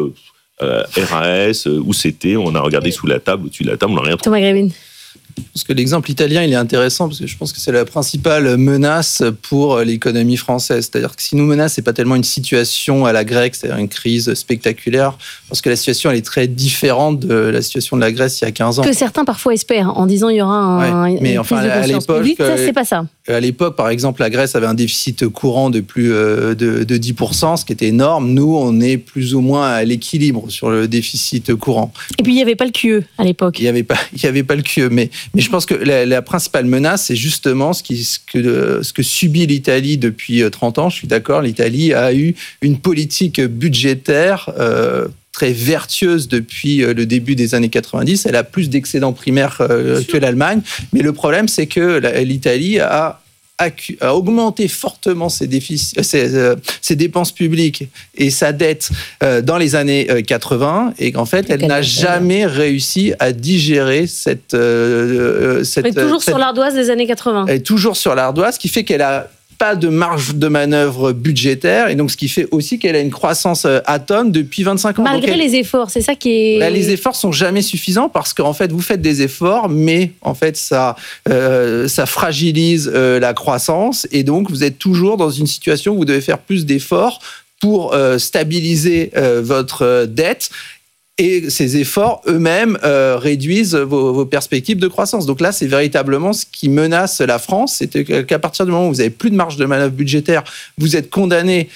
RAS, où c'était, on a regardé sous la table, au-dessus de la table, on n'a rien trouvé. Thomas Grévin. Parce que l'exemple italien, il est intéressant, parce que je pense que c'est la principale menace pour l'économie française. C'est-à-dire que si nous menace, c'est pas tellement une situation à la grecque, c'est-à-dire une crise spectaculaire, parce que la situation, elle est très différente de la situation de la Grèce il y a 15 ans. Que certains parfois espèrent, en disant il y aura mais enfin, à l'époque, c'est pas ça. À l'époque, par exemple, la Grèce avait un déficit courant de plus de 10%, ce qui était énorme. Nous, on est plus ou moins à l'équilibre sur le déficit courant. Et puis, il n'y avait pas le QE à l'époque. Il n'y avait pas le QE. Mais je pense que la principale menace, c'est justement ce que subit l'Italie depuis 30 ans. Je suis d'accord, l'Italie a eu une politique budgétaire très vertueuse depuis le début des années 90. Elle a plus d'excédents primaires que l'Allemagne. Mais le problème, c'est que l'Italie a augmenté fortement ses dépenses publiques et sa dette dans les années 80, et qu'en fait, elle n'a jamais réussi à digérer cette... Elle est toujours sur l'ardoise des années 80. Elle est toujours sur l'ardoise, ce qui fait qu'elle a pas de marge de manœuvre budgétaire, et donc ce qui fait aussi qu'elle a une croissance atone depuis 25 ans. Malgré les efforts, c'est ça qui est... Les efforts sont jamais suffisants, parce qu'en fait, vous faites des efforts, mais en fait, ça fragilise la croissance, et donc vous êtes toujours dans une situation où vous devez faire plus d'efforts pour stabiliser votre dette. Et ces efforts eux-mêmes réduisent vos perspectives de croissance. Donc là, c'est véritablement ce qui menace la France. C'est qu'à partir du moment où vous n'avez plus de marge de manœuvre budgétaire, vous êtes condamné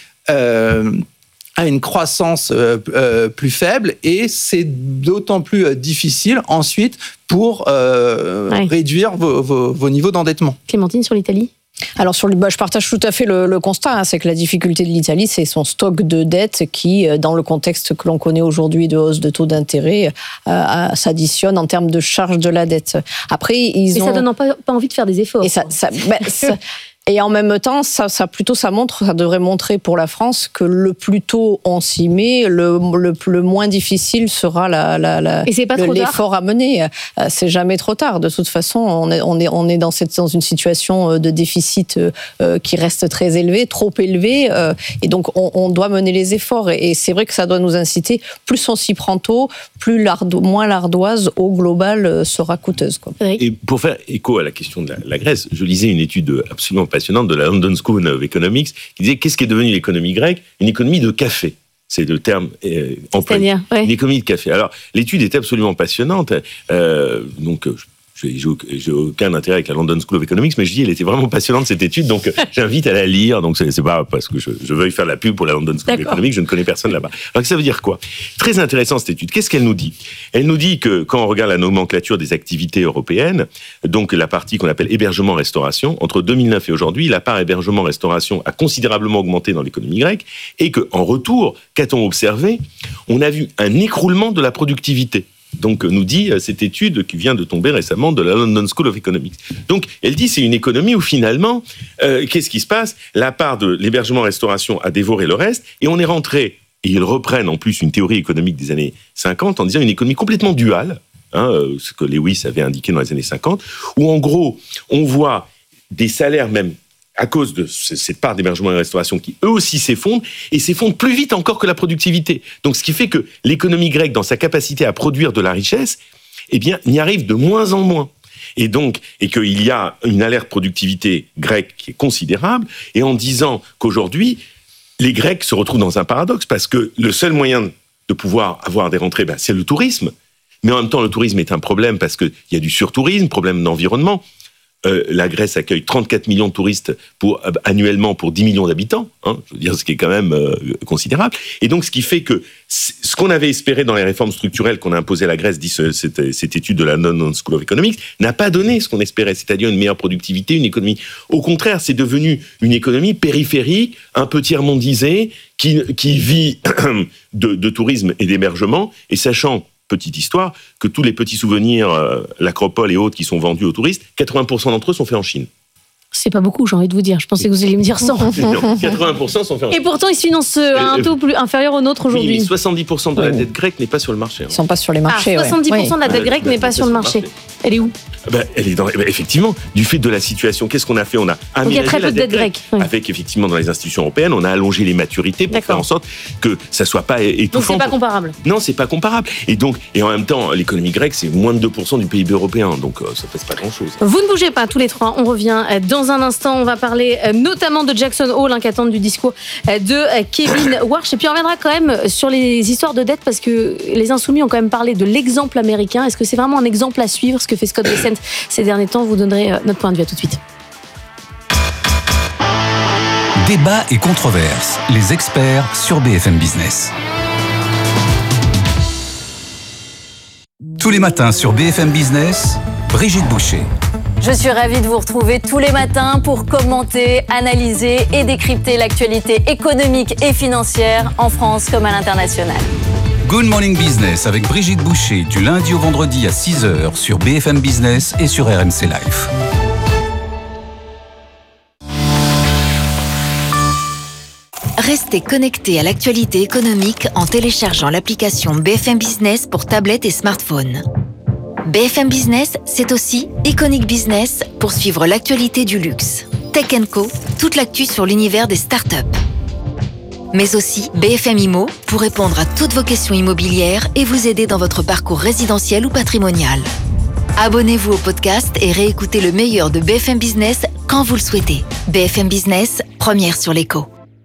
à une croissance plus faible, et c'est d'autant plus difficile ensuite pour réduire vos niveaux d'endettement. Clémentine, sur l'Italie ? Alors je partage tout à fait le constat, c'est que la difficulté de l'Italie, c'est son stock de dettes qui, dans le contexte que l'on connaît aujourd'hui de hausse de taux d'intérêt, s'additionne en termes de charge de la dette. Après, ça donne pas envie de faire des efforts. Et en même temps, ça devrait montrer pour la France que le plus tôt on s'y met, le moins difficile sera l'effort à mener. C'est jamais trop tard. De toute façon, on est dans une situation de déficit qui reste très élevé, trop élevé, et donc on doit mener les efforts. Et c'est vrai que ça doit nous inciter. Plus on s'y prend tôt, moins l'ardoise au global sera coûteuse, quoi. Et pour faire écho à la question de la Grèce, je lisais une étude absolument passionnante de la London School of Economics qui disait qu'est-ce qui est devenu l'économie grecque ? Une économie de café. C'est le terme employé. Une économie de café. Alors, l'étude était absolument passionnante. J'ai aucun intérêt avec la London School of Economics, mais je dis, elle était vraiment passionnante, cette étude, donc j'invite à la lire. Donc, c'est pas parce que je veuille faire de la pub pour la London School of Economics, je ne connais personne là-bas. Alors, ça veut dire quoi ? Très intéressant, cette étude. Qu'est-ce qu'elle nous dit ? Elle nous dit que quand on regarde la nomenclature des activités européennes, donc la partie qu'on appelle hébergement-restauration, entre 2009 et aujourd'hui, la part hébergement-restauration a considérablement augmenté dans l'économie grecque, et qu'en retour, qu'a-t-on observé ? On a vu un écroulement de la productivité. Donc, nous dit cette étude qui vient de tomber récemment de la London School of Economics. Donc, elle dit c'est une économie où finalement, qu'est-ce qui se passe ? La part de l'hébergement-restauration a dévoré le reste, et on est rentré, et ils reprennent en plus une théorie économique des années 50 en disant une économie complètement duale, ce que Lewis avait indiqué dans les années 50, où en gros, on voit des salaires même à cause de cette part d'hébergement et restauration qui, eux aussi, s'effondrent, et s'effondrent plus vite encore que la productivité. Donc, ce qui fait que l'économie grecque, dans sa capacité à produire de la richesse, eh bien, n'y arrive de moins en moins. Et qu'il y a une alerte productivité grecque qui est considérable, et en disant qu'aujourd'hui, les Grecs se retrouvent dans un paradoxe, parce que le seul moyen de pouvoir avoir des rentrées, c'est le tourisme. Mais en même temps, le tourisme est un problème, parce qu'il y a du surtourisme, problème d'environnement. La Grèce accueille 34 millions de touristes annuellement pour 10 millions d'habitants, je veux dire, ce qui est quand même considérable. Et donc, ce qui fait que ce qu'on avait espéré dans les réformes structurelles qu'on a imposées à la Grèce, dit cette étude de la London School of Economics, n'a pas donné ce qu'on espérait, c'est-à-dire une meilleure productivité, une économie. Au contraire, c'est devenu une économie périphérique, un peu tiers-mondisée, qui vit de tourisme et d'hébergement, et sachant, petite histoire, que tous les petits souvenirs, l'Acropole et autres qui sont vendus aux touristes, 80% d'entre eux sont faits en Chine. C'est pas beaucoup, j'ai envie de vous dire. Je pensais que vous alliez me dire 100. 80% sont faits en Chine. Et pourtant, ils se financent à un taux plus inférieur au nôtre aujourd'hui. Oui, mais 70% de la dette grecque n'est pas sur le marché. Ils sont pas sur les marchés. 70% de la dette grecque n'est pas sur le marché. Elle est où ? Elle est effectivement, du fait de la situation, qu'est-ce qu'on a fait ? On a aménagé. Il y a très peu de dette grecque. Avec, effectivement, dans les institutions européennes, on a allongé les maturités pour faire en sorte que ça soit pas étouffant. Donc, c'est pas comparable. Non, c'est pas comparable. Et en même temps, l'économie grecque, c'est moins de 2% du PIB européen. Donc, ça pèse pas grand-chose. Vous ne bougez pas, tous les trois. On revient dans un instant. On va parler notamment de Jackson Hole, qui attend du discours de Kevin Warsh. Et puis, on reviendra quand même sur les histoires de dette, parce que les Insoumis ont quand même parlé de l'exemple américain. Est-ce que c'est vraiment un exemple à suivre, ce que fait Scott Bessent ces derniers temps? Vous donnerez notre point de vue. À tout de suite. Débat et controverses. Les experts sur BFM Business. Tous les matins sur BFM Business, Brigitte Boucher. Je suis ravie de vous retrouver tous les matins pour commenter, analyser et décrypter l'actualité économique et financière en France comme à l'international. Good Morning Business avec Brigitte Boucher du lundi au vendredi à 6h sur BFM Business et sur RMC Live. Restez connectés à l'actualité économique en téléchargeant l'application BFM Business pour tablette et smartphone. BFM Business, c'est aussi Iconic Business pour suivre l'actualité du luxe. Tech & Co, toute l'actu sur l'univers des startups. Mais aussi BFM Immo pour répondre à toutes vos questions immobilières et vous aider dans votre parcours résidentiel ou patrimonial. Abonnez-vous au podcast et réécoutez le meilleur de BFM Business quand vous le souhaitez. BFM Business, première sur l'écho.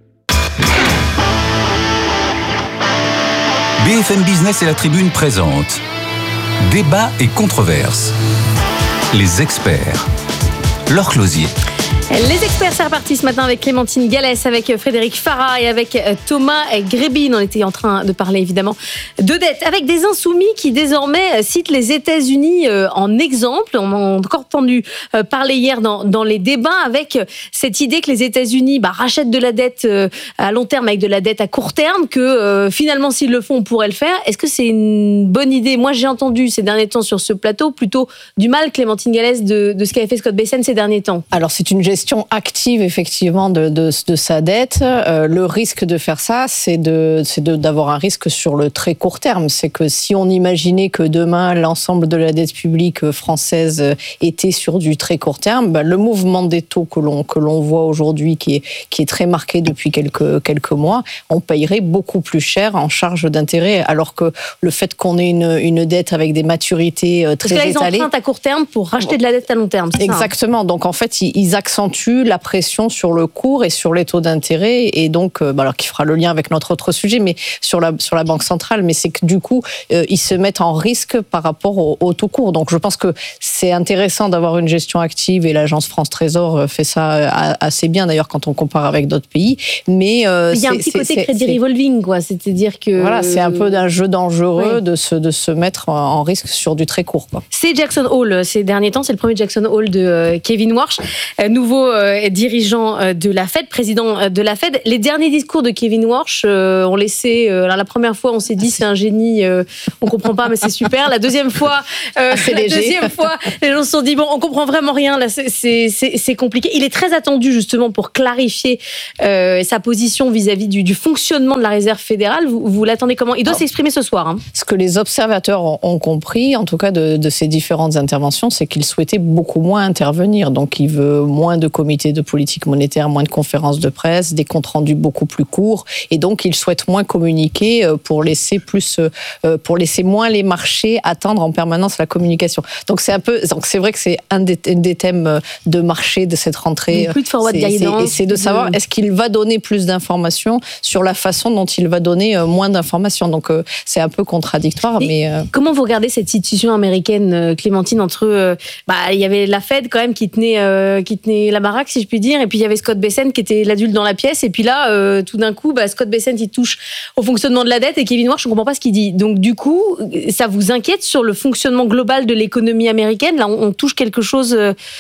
BFM Business et la Tribune présente Débat et controverses. Les experts. Laure Closier. Les experts, c'est reparti ce matin avec Clémentine Gallès, avec Frédéric Farah et avec Thomas Grébin. On était en train de parler évidemment de dette avec des insoumis qui désormais citent les États-Unis en exemple. On a encore entendu parler hier dans les débats avec cette idée que les États-Unis rachètent de la dette à long terme avec de la dette à court terme, que finalement s'ils le font, on pourrait le faire. Est-ce que c'est une bonne idée ? Moi, j'ai entendu ces derniers temps sur ce plateau plutôt du mal, Clémentine Gallès, de ce qu'avait fait Scott Bessent ces derniers temps. Alors, c'est une gestion active effectivement de sa dette. Le risque de faire ça, c'est d'avoir un risque sur le très court terme. C'est que si on imaginait que demain l'ensemble de la dette publique française était sur du très court terme, le mouvement des taux que l'on voit aujourd'hui, qui est très marqué depuis quelques mois, on payerait beaucoup plus cher en charge d'intérêt, alors que le fait qu'on ait une dette avec des maturités très étalées... Parce que là, ils empruntent à court terme pour racheter de la dette à long terme, c'est exactement. Ça, donc en fait, ils accentuent la pression sur le cours et sur les taux d'intérêt, et donc, alors qui fera le lien avec notre autre sujet, mais sur la Banque centrale, mais c'est que du coup, ils se mettent en risque par rapport au taux court. Donc je pense que c'est intéressant d'avoir une gestion active, et l'agence France Trésor fait ça assez bien d'ailleurs quand on compare avec d'autres pays. Mais il y a un petit côté crédit revolving, quoi. C'est-à-dire que voilà, c'est un peu d'un jeu dangereux de se mettre en risque sur du très court, quoi. C'est Jackson Hole ces derniers temps, c'est le premier Jackson Hole de Kevin Warsh, nouveau dirigeant de la Fed, président de la Fed. Les derniers discours de Kevin Warsh ont laissé. Alors la première fois, on s'est dit c'est un génie, on comprend pas, mais c'est super. La deuxième fois, les gens se sont dit bon, on comprend vraiment rien. Là, c'est compliqué. Il est très attendu justement pour clarifier sa position vis-à-vis du fonctionnement de la Réserve fédérale. Vous l'attendez comment? Il doit s'exprimer ce soir. Hein. Ce que les observateurs ont compris, en tout cas de ces différentes interventions, c'est qu'il souhaitait beaucoup moins intervenir. Donc il veut moins de comités de politique monétaire, moins de conférences de presse, des comptes rendus beaucoup plus courts, et donc il souhaite moins communiquer pour laisser moins les marchés attendre en permanence la communication. Donc c'est vrai que c'est un des thèmes de marché de cette rentrée. Plus de forward guidance. Et c'est de savoir est-ce qu'il va donner plus d'informations sur la façon dont il va donner moins d'informations. Donc c'est un peu contradictoire. Mais comment vous regardez cette situation américaine, Clémentine, entre il y avait la Fed quand même qui tenait la baraque, si je puis dire, et puis il y avait Scott Bessent qui était l'adulte dans la pièce, et puis là tout d'un coup Scott Bessent il touche au fonctionnement de la dette, et Kevin Warsh, je ne comprends pas ce qu'il dit. Donc du coup, ça vous inquiète sur le fonctionnement global de l'économie américaine? Là, on touche quelque chose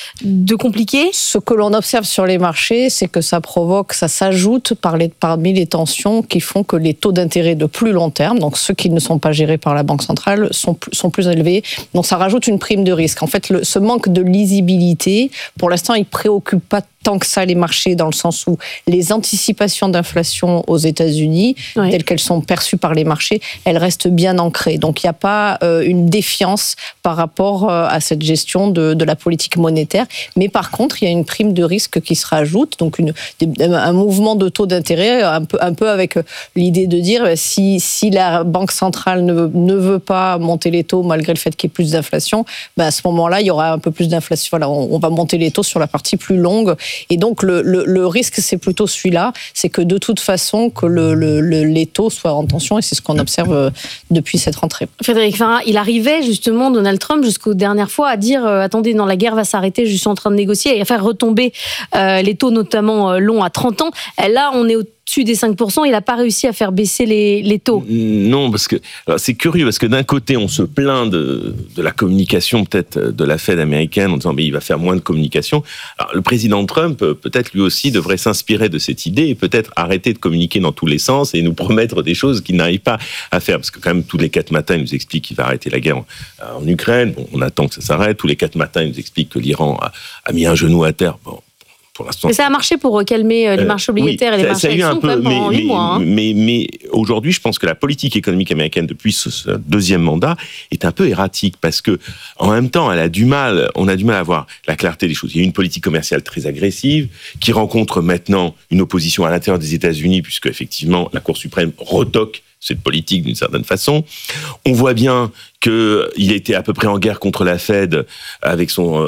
de compliqué? Ce que l'on observe sur les marchés, c'est que ça s'ajoute parmi les tensions qui font que les taux d'intérêt de plus long terme, donc ceux qui ne sont pas gérés par la Banque centrale, sont plus élevés. Donc ça rajoute une prime de risque. En fait, ce manque de lisibilité, pour l'instant, il ne préoccupe pas tant que ça les marchés, dans le sens où les anticipations d'inflation aux États-Unis, telles qu'elles sont perçues par les marchés, elles restent bien ancrées. Donc il n'y a pas une défiance par rapport à cette gestion de la politique monétaire. Mais par contre, il y a une prime de risque qui se rajoute, donc un mouvement de taux d'intérêt, un peu avec l'idée de dire si la Banque centrale ne veut pas monter les taux malgré le fait qu'il y ait plus d'inflation, à ce moment-là, il y aura un peu plus d'inflation. Voilà, on va monter les taux sur la partie plus longue. Et donc le risque, c'est plutôt celui-là, c'est que de toute façon que les taux soient en tension, et c'est ce qu'on observe depuis cette rentrée. Frédéric Farah, il arrivait justement, Donald Trump, jusqu'aux dernières fois, à dire attendez, non, la guerre va s'arrêter, je suis en train de négocier, et à faire retomber les taux notamment longs à 30 ans. Là, on est au-dessus des 5%, il n'a pas réussi à faire baisser les taux. Non, parce que c'est curieux, parce que d'un côté, on se plaint de la communication peut-être de la Fed américaine en disant mais il va faire moins de communication. Alors, le président Trump, peut-être lui aussi, devrait s'inspirer de cette idée et peut-être arrêter de communiquer dans tous les sens et nous promettre des choses qu'il n'arrive pas à faire. Parce que quand même, tous les 4 matins, il nous explique qu'il va arrêter la guerre en Ukraine. Bon, on attend que ça s'arrête. Tous les 4 matins, il nous explique que l'Iran a mis un genou à terre. Bon. Mais ça a marché pour calmer les marchés obligataires et les marchés actions quand même en 8 mois. Mais aujourd'hui, je pense que la politique économique américaine depuis ce deuxième mandat est un peu erratique parce que en même temps, on a du mal à voir la clarté des choses. Il y a une politique commerciale très agressive qui rencontre maintenant une opposition à l'intérieur des États-Unis puisque effectivement la Cour suprême retoque cette politique d'une certaine façon. On voit bien qu'il était à peu près en guerre contre la Fed avec le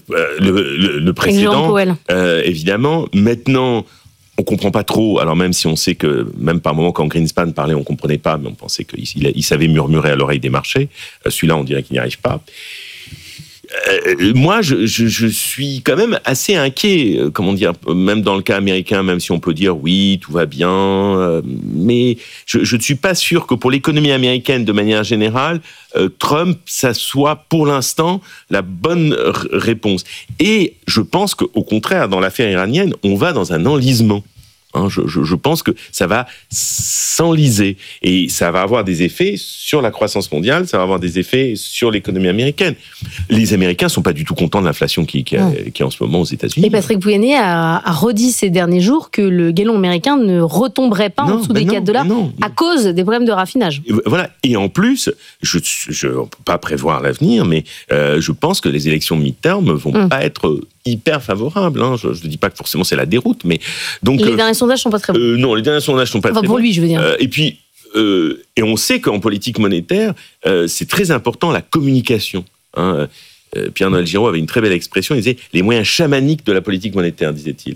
précédent, évidemment. Maintenant, on comprend pas trop, alors même si on sait que, même par moment, quand Greenspan parlait, on comprenait pas, mais on pensait qu'il savait murmurer à l'oreille des marchés. Celui-là, on dirait qu'il n'y arrive pas. Moi, je suis quand même assez inquiet, même dans le cas américain, même si on peut dire oui, tout va bien, mais je ne suis pas sûr que pour l'économie américaine, de manière générale, Trump, ça soit pour l'instant la bonne réponse. Et je pense qu'au contraire, dans l'affaire iranienne, on va dans un enlisement. Je pense que ça va s'enliser et ça va avoir des effets sur la croissance mondiale, ça va avoir des effets sur l'économie américaine. Les Américains sont pas du tout contents de l'inflation qui est en ce moment aux États-Unis. Et Patrick Pouyanné a redit ces derniers jours que le gallon américain ne retomberait pas en dessous des $4 à cause des problèmes de raffinage. Voilà. Et en plus, on ne peut pas prévoir l'avenir, mais je pense que les élections mid-term vont pas être hyper favorables. Je ne dis pas que forcément c'est la déroute, mais donc les derniers sondages sont pas très bons. Non, les derniers sondages sont pas très bons. Pour lui, je veux dire. Et puis, et on sait qu'en politique monétaire, c'est très important la communication. Pierre-Noël Giraud avait une très belle expression. Il disait les moyens chamaniques de la politique monétaire, disait-il.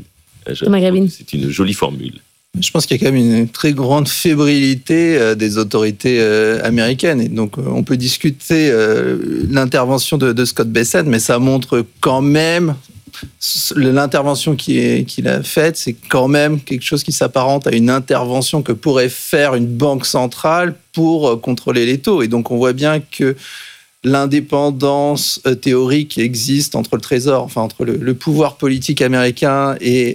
C'est une jolie formule. Je pense qu'il y a quand même une très grande fébrilité des autorités américaines. Et donc, on peut discuter l'intervention de Scott Bessent, mais ça montre quand même l'intervention qu'il a faite, c'est quand même quelque chose qui s'apparente à une intervention que pourrait faire une banque centrale pour contrôler les taux. Et donc, on voit bien que l'indépendance théorique existe entre le Trésor, enfin entre le pouvoir politique américain et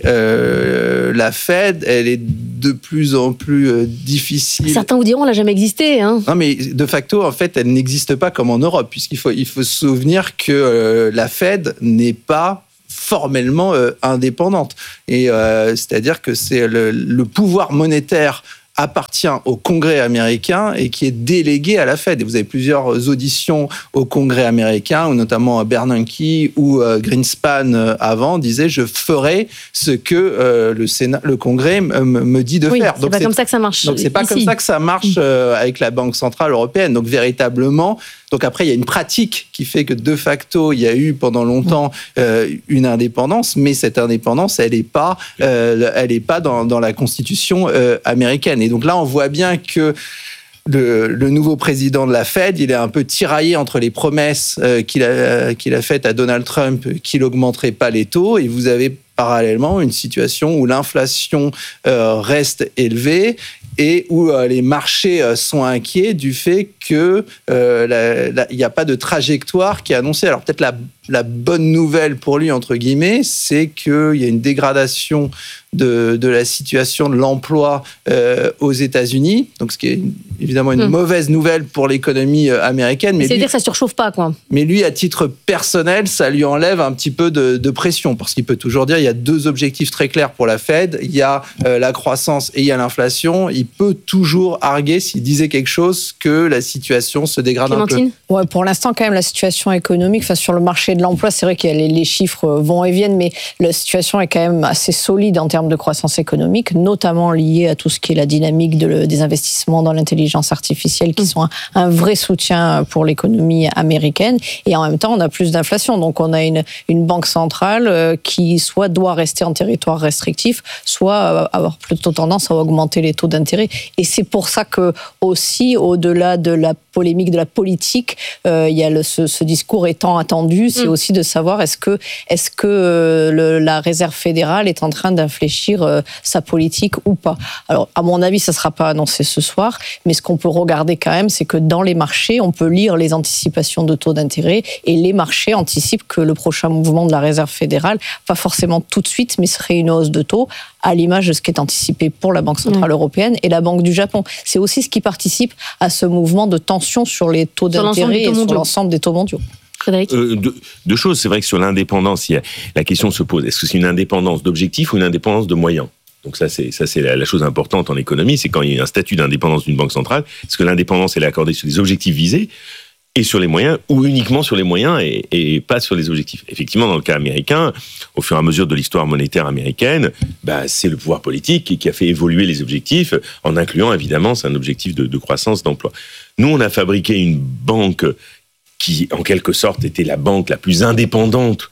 la Fed, elle est de plus en plus difficile. Certains vous diront qu'elle n'a jamais existé. Non, mais de facto, en fait, elle n'existe pas comme en Europe, puisqu'il faut se souvenir que la Fed n'est pas formellement indépendante. Et c'est-à-dire que c'est le pouvoir monétaire appartient au Congrès américain et qui est délégué à la Fed. Et vous avez plusieurs auditions au Congrès américain, où notamment Bernanke ou Greenspan avant disaient « je ferai ce que le Congrès me dit de faire ». Donc c'est pas comme ça que ça marche. Donc c'est pas comme ça que ça marche avec la Banque centrale européenne. Donc véritablement, donc après il y a une pratique qui fait que de facto il y a eu pendant longtemps une indépendance, mais cette indépendance elle est pas dans la Constitution américaine. Et donc là, on voit bien que le nouveau président de la Fed, il est un peu tiraillé entre les promesses qu'il a faites à Donald Trump qu'il n'augmenterait pas les taux, et vous avez parallèlement une situation où l'inflation reste élevée et où les marchés sont inquiets du fait qu'il n'y a pas de trajectoire qui est annoncée. Alors peut-être la bonne nouvelle pour lui, entre guillemets, c'est qu'il y a une dégradation de la situation de l'emploi aux États-Unis, donc ce qui est évidemment une mauvaise nouvelle pour l'économie américaine. Mais c'est-à-dire que ça ne surchauffe pas, quoi. Mais lui, à titre personnel, ça lui enlève un petit peu de pression, parce qu'il peut toujours dire il y a deux objectifs très clairs pour la Fed, il y a la croissance et il y a l'inflation. Il peut toujours arguer, s'il disait quelque chose, que la situation se dégrade un peu. Ouais, pour l'instant, quand même, la situation économique, sur le marché de l'emploi, c'est vrai que les chiffres vont et viennent, mais la situation est quand même assez solide en termes de croissance économique, notamment liée à tout ce qui est la dynamique des investissements dans l'intelligence artificielle, qui sont un vrai soutien pour l'économie américaine. Et en même temps, on a plus d'inflation. Donc, on a une banque centrale qui soit doit rester en territoire restrictif, soit avoir plutôt tendance à augmenter les taux d'intérêt. Et c'est pour ça que aussi, au-delà de la polémique de la politique, il y a ce discours étant attendu, c'est aussi de savoir est-ce que la Réserve fédérale est en train d'infléchir sa politique ou pas. Alors, à mon avis, ça ne sera pas annoncé ce soir, mais ce qu'on peut regarder quand même, c'est que dans les marchés, on peut lire les anticipations de taux d'intérêt, et les marchés anticipent que le prochain mouvement de la Réserve fédérale, pas forcément tout de suite, mais serait une hausse de taux, à l'image de ce qui est anticipé pour la Banque centrale européenne et la Banque du Japon. C'est aussi ce qui participe à ce mouvement de tension sur les taux d'intérêt et sur l'ensemble des taux mondiaux. Deux choses. C'est vrai que sur l'indépendance, la question se pose. Est-ce que c'est une indépendance d'objectifs ou une indépendance de moyens ? Donc ça, c'est la chose importante en économie, c'est quand il y a un statut d'indépendance d'une banque centrale, est-ce que l'indépendance, elle est accordée sur les objectifs visés et sur les moyens, ou uniquement sur les moyens et pas sur les objectifs. Effectivement, dans le cas américain, au fur et à mesure de l'histoire monétaire américaine, c'est le pouvoir politique qui a fait évoluer les objectifs, en incluant, évidemment, c'est un objectif de croissance, d'emploi. Nous, on a fabriqué une banque qui, en quelque sorte, était la banque la plus indépendante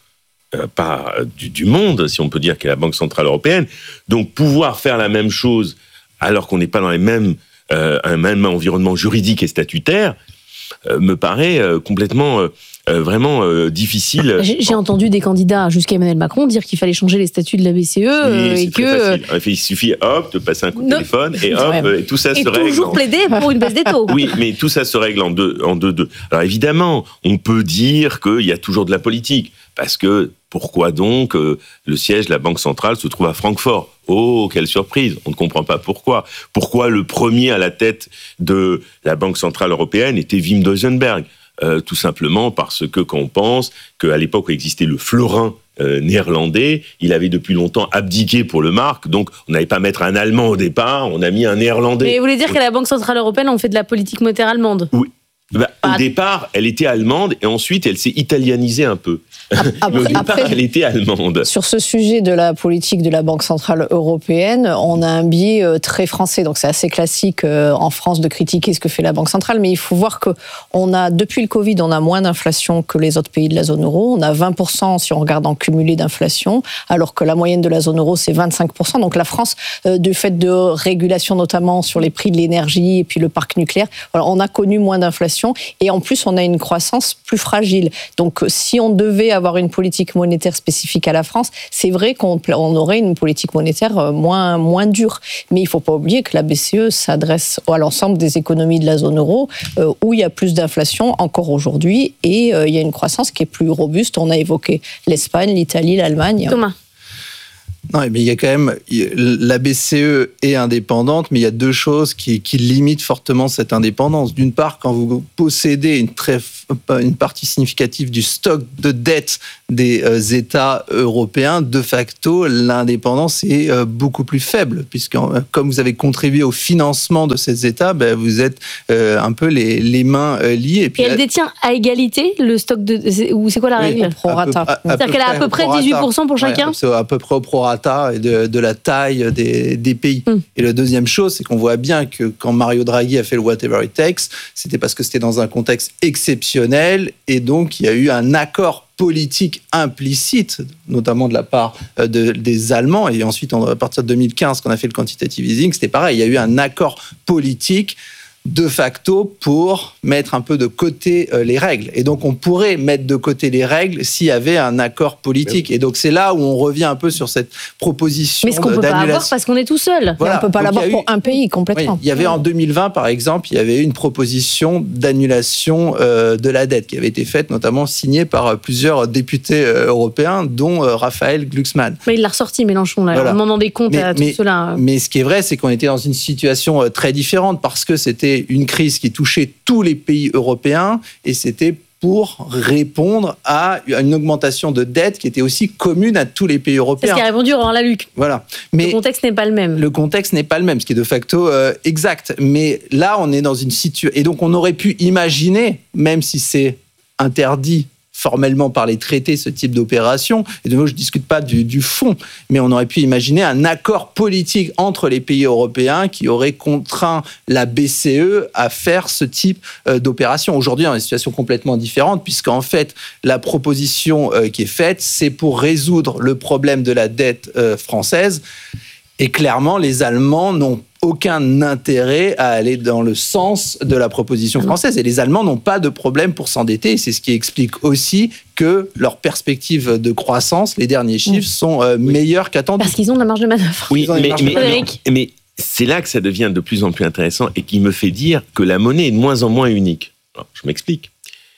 du monde, si on peut dire, qu'est la Banque centrale européenne. Donc, pouvoir faire la même chose alors qu'on n'est pas dans un même environnement juridique et statutaire, me paraît complètement vraiment difficile. J'ai entendu des candidats jusqu'à Emmanuel Macron dire qu'il fallait changer les statuts de la BCE et que il suffit de passer un coup de téléphone et et tout ça se règle. Et toujours plaider pour une baisse des taux. Oui, mais tout ça se règle en deux. Alors évidemment, on peut dire qu'il y a toujours de la politique, parce que pourquoi donc le siège de la Banque centrale se trouve à Francfort ? Oh, quelle surprise, on ne comprend pas pourquoi. Pourquoi le premier à la tête de la Banque centrale européenne était Wim Duisenberg ? Tout simplement parce que quand on pense qu'à l'époque où existait le florin néerlandais, il avait depuis longtemps abdiqué pour le mark, donc on n'allait pas mettre un Allemand au départ, on a mis un Néerlandais. Mais vous voulez dire qu'à la Banque centrale européenne, on fait de la politique monétaire allemande ? Oui. Au départ, elle était allemande et ensuite elle s'est italianisée un peu. Mais au départ, elle était allemande. Sur ce sujet de la politique de la Banque centrale européenne, on a un biais très français. Donc c'est assez classique en France de critiquer ce que fait la Banque centrale. Mais il faut voir que depuis le Covid, on a moins d'inflation que les autres pays de la zone euro. On a 20% si on regarde en cumulé d'inflation, alors que la moyenne de la zone euro, c'est 25%. Donc la France, du fait de régulation notamment sur les prix de l'énergie et puis le parc nucléaire, voilà, on a connu moins d'inflation. Et en plus, on a une croissance plus fragile. Donc, si on devait avoir une politique monétaire spécifique à la France, c'est vrai qu'on aurait une politique monétaire moins dure. Mais il ne faut pas oublier que la BCE s'adresse à l'ensemble des économies de la zone euro, où il y a plus d'inflation encore aujourd'hui, et il y a une croissance qui est plus robuste. On a évoqué l'Espagne, l'Italie, l'Allemagne. Thomas. Non, mais il y a quand même, la BCE est indépendante, mais il y a deux choses qui limitent fortement cette indépendance. D'une part, quand vous possédez une partie significative du stock de dette des États européens, de facto, l'indépendance est beaucoup plus faible, puisque comme vous avez contribué au financement de ces États, vous êtes un peu les mains liées. Et elle détient à égalité le stock ou c'est quoi la règle ? Prorata. C'est-à-dire qu'elle a à peu près 18% pour chacun ? C'est à peu près au prorata et de la taille des pays. Et la deuxième chose, c'est qu'on voit bien que quand Mario Draghi a fait le whatever it takes, c'était parce que c'était dans un contexte exceptionnel et donc il y a eu un accord politique implicite, notamment de la part des Allemands, et ensuite à partir de 2015, quand on a fait le quantitative easing, c'était pareil, il y a eu un accord politique de facto pour mettre un peu de côté les règles. Et donc, on pourrait mettre de côté les règles s'il y avait un accord politique. Et donc, c'est là où on revient un peu sur cette proposition d'annulation. Mais ce qu'on ne peut pas avoir parce qu'on est tout seul. Voilà. On ne peut pas l'avoir pour un pays complètement. Oui, il y avait en 2020, par exemple, il y avait une proposition d'annulation de la dette qui avait été faite, notamment signée par plusieurs députés européens, dont Raphaël Glucksmann. Mais il l'a ressorti, Mélenchon, là, en demandant des comptes à tout cela. Mais ce qui est vrai, c'est qu'on était dans une situation très différente parce que c'était une crise qui touchait tous les pays européens et c'était pour répondre à une augmentation de dette qui était aussi commune à tous les pays européens. C'est ce qui a répondu Laurent Lalucq. Voilà. Mais le contexte n'est pas le même. Le contexte n'est pas le même, ce qui est de facto exact. Mais là, on est dans une situation... Et donc, on aurait pu imaginer, même si c'est interdit formellement par les traités, ce type d'opération. Et de nouveau, je ne discute pas du fond, mais on aurait pu imaginer un accord politique entre les pays européens qui aurait contraint la BCE à faire ce type d'opération. Aujourd'hui, on est dans une situation complètement différente, puisqu'en fait, la proposition qui est faite, c'est pour résoudre le problème de la dette française. Et clairement, les Allemands n'ont aucun intérêt à aller dans le sens de la proposition française. Et les Allemands n'ont pas de problème pour s'endetter. Et c'est ce qui explique aussi que leurs perspectives de croissance, les derniers chiffres, sont meilleures qu'attendues. Parce qu'ils ont de la marge de manœuvre. Oui, mais c'est là que ça devient de plus en plus intéressant et qui me fait dire que la monnaie est de moins en moins unique. Alors, je m'explique.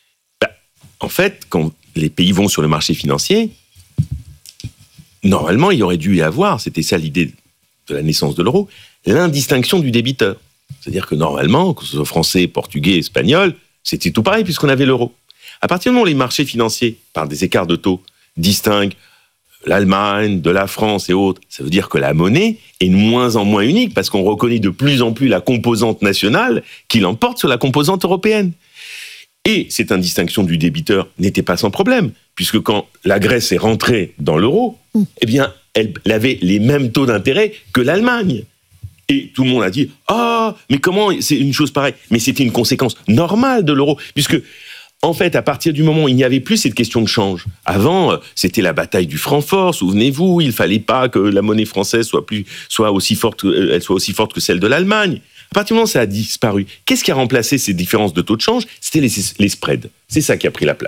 En fait, quand les pays vont sur le marché financier, normalement, il y aurait dû y avoir, c'était ça l'idée de la naissance de l'euro, l'indistinction du débiteur. C'est-à-dire que normalement, que ce soit français, portugais, espagnol, c'était tout pareil puisqu'on avait l'euro. À partir du moment où les marchés financiers, par des écarts de taux, distinguent l'Allemagne, de la France et autres, ça veut dire que la monnaie est de moins en moins unique parce qu'on reconnaît de plus en plus la composante nationale qui l'emporte sur la composante européenne. Et cette indistinction du débiteur n'était pas sans problème, puisque quand la Grèce est rentrée dans l'euro, eh bien, elle avait les mêmes taux d'intérêt que l'Allemagne. Et tout le monde a dit « Ah, mais comment c'est une chose pareille ?» Mais c'était une conséquence normale de l'euro, puisque, en fait, à partir du moment où il n'y avait plus cette question de change, avant, c'était la bataille du franc fort, souvenez-vous, il ne fallait pas que la monnaie française soit aussi forte que celle de l'Allemagne. À partir du moment où ça a disparu, qu'est-ce qui a remplacé ces différences de taux de change ? C'était les spreads. C'est ça qui a pris la place.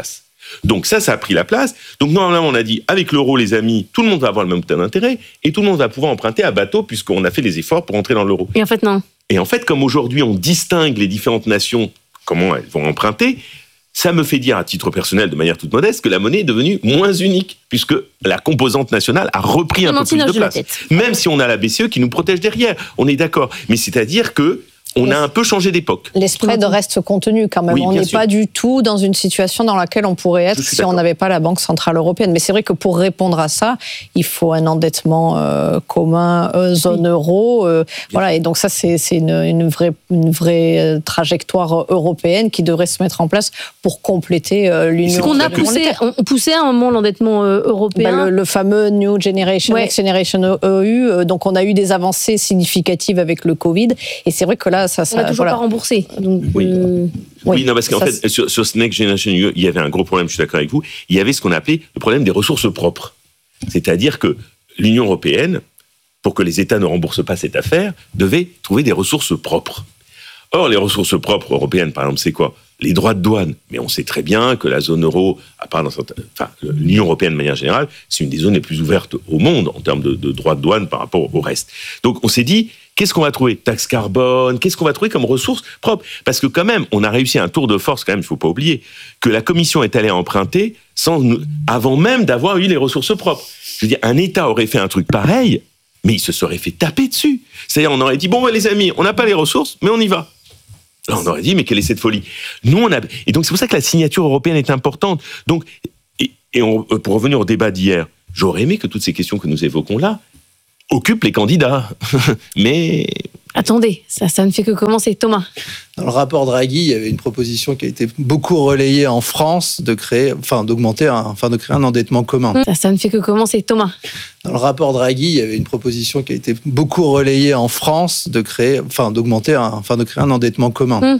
Donc ça a pris la place. Donc normalement, on a dit, avec l'euro, les amis, tout le monde va avoir le même taux d'intérêt et tout le monde va pouvoir emprunter à bateau puisqu'on a fait les efforts pour entrer dans l'euro. Et en fait, non. Et en fait, comme aujourd'hui, on distingue les différentes nations, comment elles vont emprunter, ça me fait dire, à titre personnel, de manière toute modeste, que la monnaie est devenue moins unique, puisque la composante nationale a repris un peu plus de place. Même si on a la BCE qui nous protège derrière, on est d'accord. Mais c'est-à-dire que on a un peu changé d'époque. Les spreads restent contenus quand même. Oui, on n'est pas du tout dans une situation dans laquelle on pourrait être si on n'avait pas la Banque Centrale Européenne. Mais c'est vrai que pour répondre à ça, il faut un endettement commun, zone euro. Voilà. Et donc ça, c'est une vraie trajectoire européenne qui devrait se mettre en place pour compléter l'Union européenne. On poussait à un moment l'endettement européen. Le fameux New Generation, Next Generation EU. Donc on a eu des avancées significatives avec le Covid. Et c'est vrai que là, on n'a toujours pas remboursé. Donc, oui, non, parce qu'en fait, sur ce Next Generation EU, il y avait un gros problème, je suis d'accord avec vous, il y avait ce qu'on appelait le problème des ressources propres. C'est-à-dire que l'Union européenne, pour que les États ne remboursent pas cette affaire, devait trouver des ressources propres. Or, les ressources propres européennes, par exemple, c'est quoi ? Les droits de douane. Mais on sait très bien que la zone euro, l'Union européenne de manière générale, c'est une des zones les plus ouvertes au monde en termes de droits de douane par rapport au reste. Donc, on s'est dit, qu'est-ce qu'on va trouver ? Taxe carbone, qu'est-ce qu'on va trouver comme ressources propres ? Parce que quand même, on a réussi un tour de force, quand même, il ne faut pas oublier, que la Commission est allée emprunter avant même d'avoir eu les ressources propres. Je veux dire, un État aurait fait un truc pareil, mais il se serait fait taper dessus. C'est-à-dire, on aurait dit, bon, les amis, on n'a pas les ressources, mais on y va. Là, on aurait dit, mais quelle est cette folie ? Et donc, c'est pour ça que la signature européenne est importante. Donc, pour revenir au débat d'hier, j'aurais aimé que toutes ces questions que nous évoquons là occupent les candidats. Mais... Attendez, ça ne fait que commencer. Thomas. Dans le rapport Draghi, il y avait une proposition qui a été beaucoup relayée en France de créer un endettement commun. Ça ne fait que commencer. Thomas. Dans le rapport Draghi, il y avait une proposition qui a été beaucoup relayée en France de créer un endettement commun.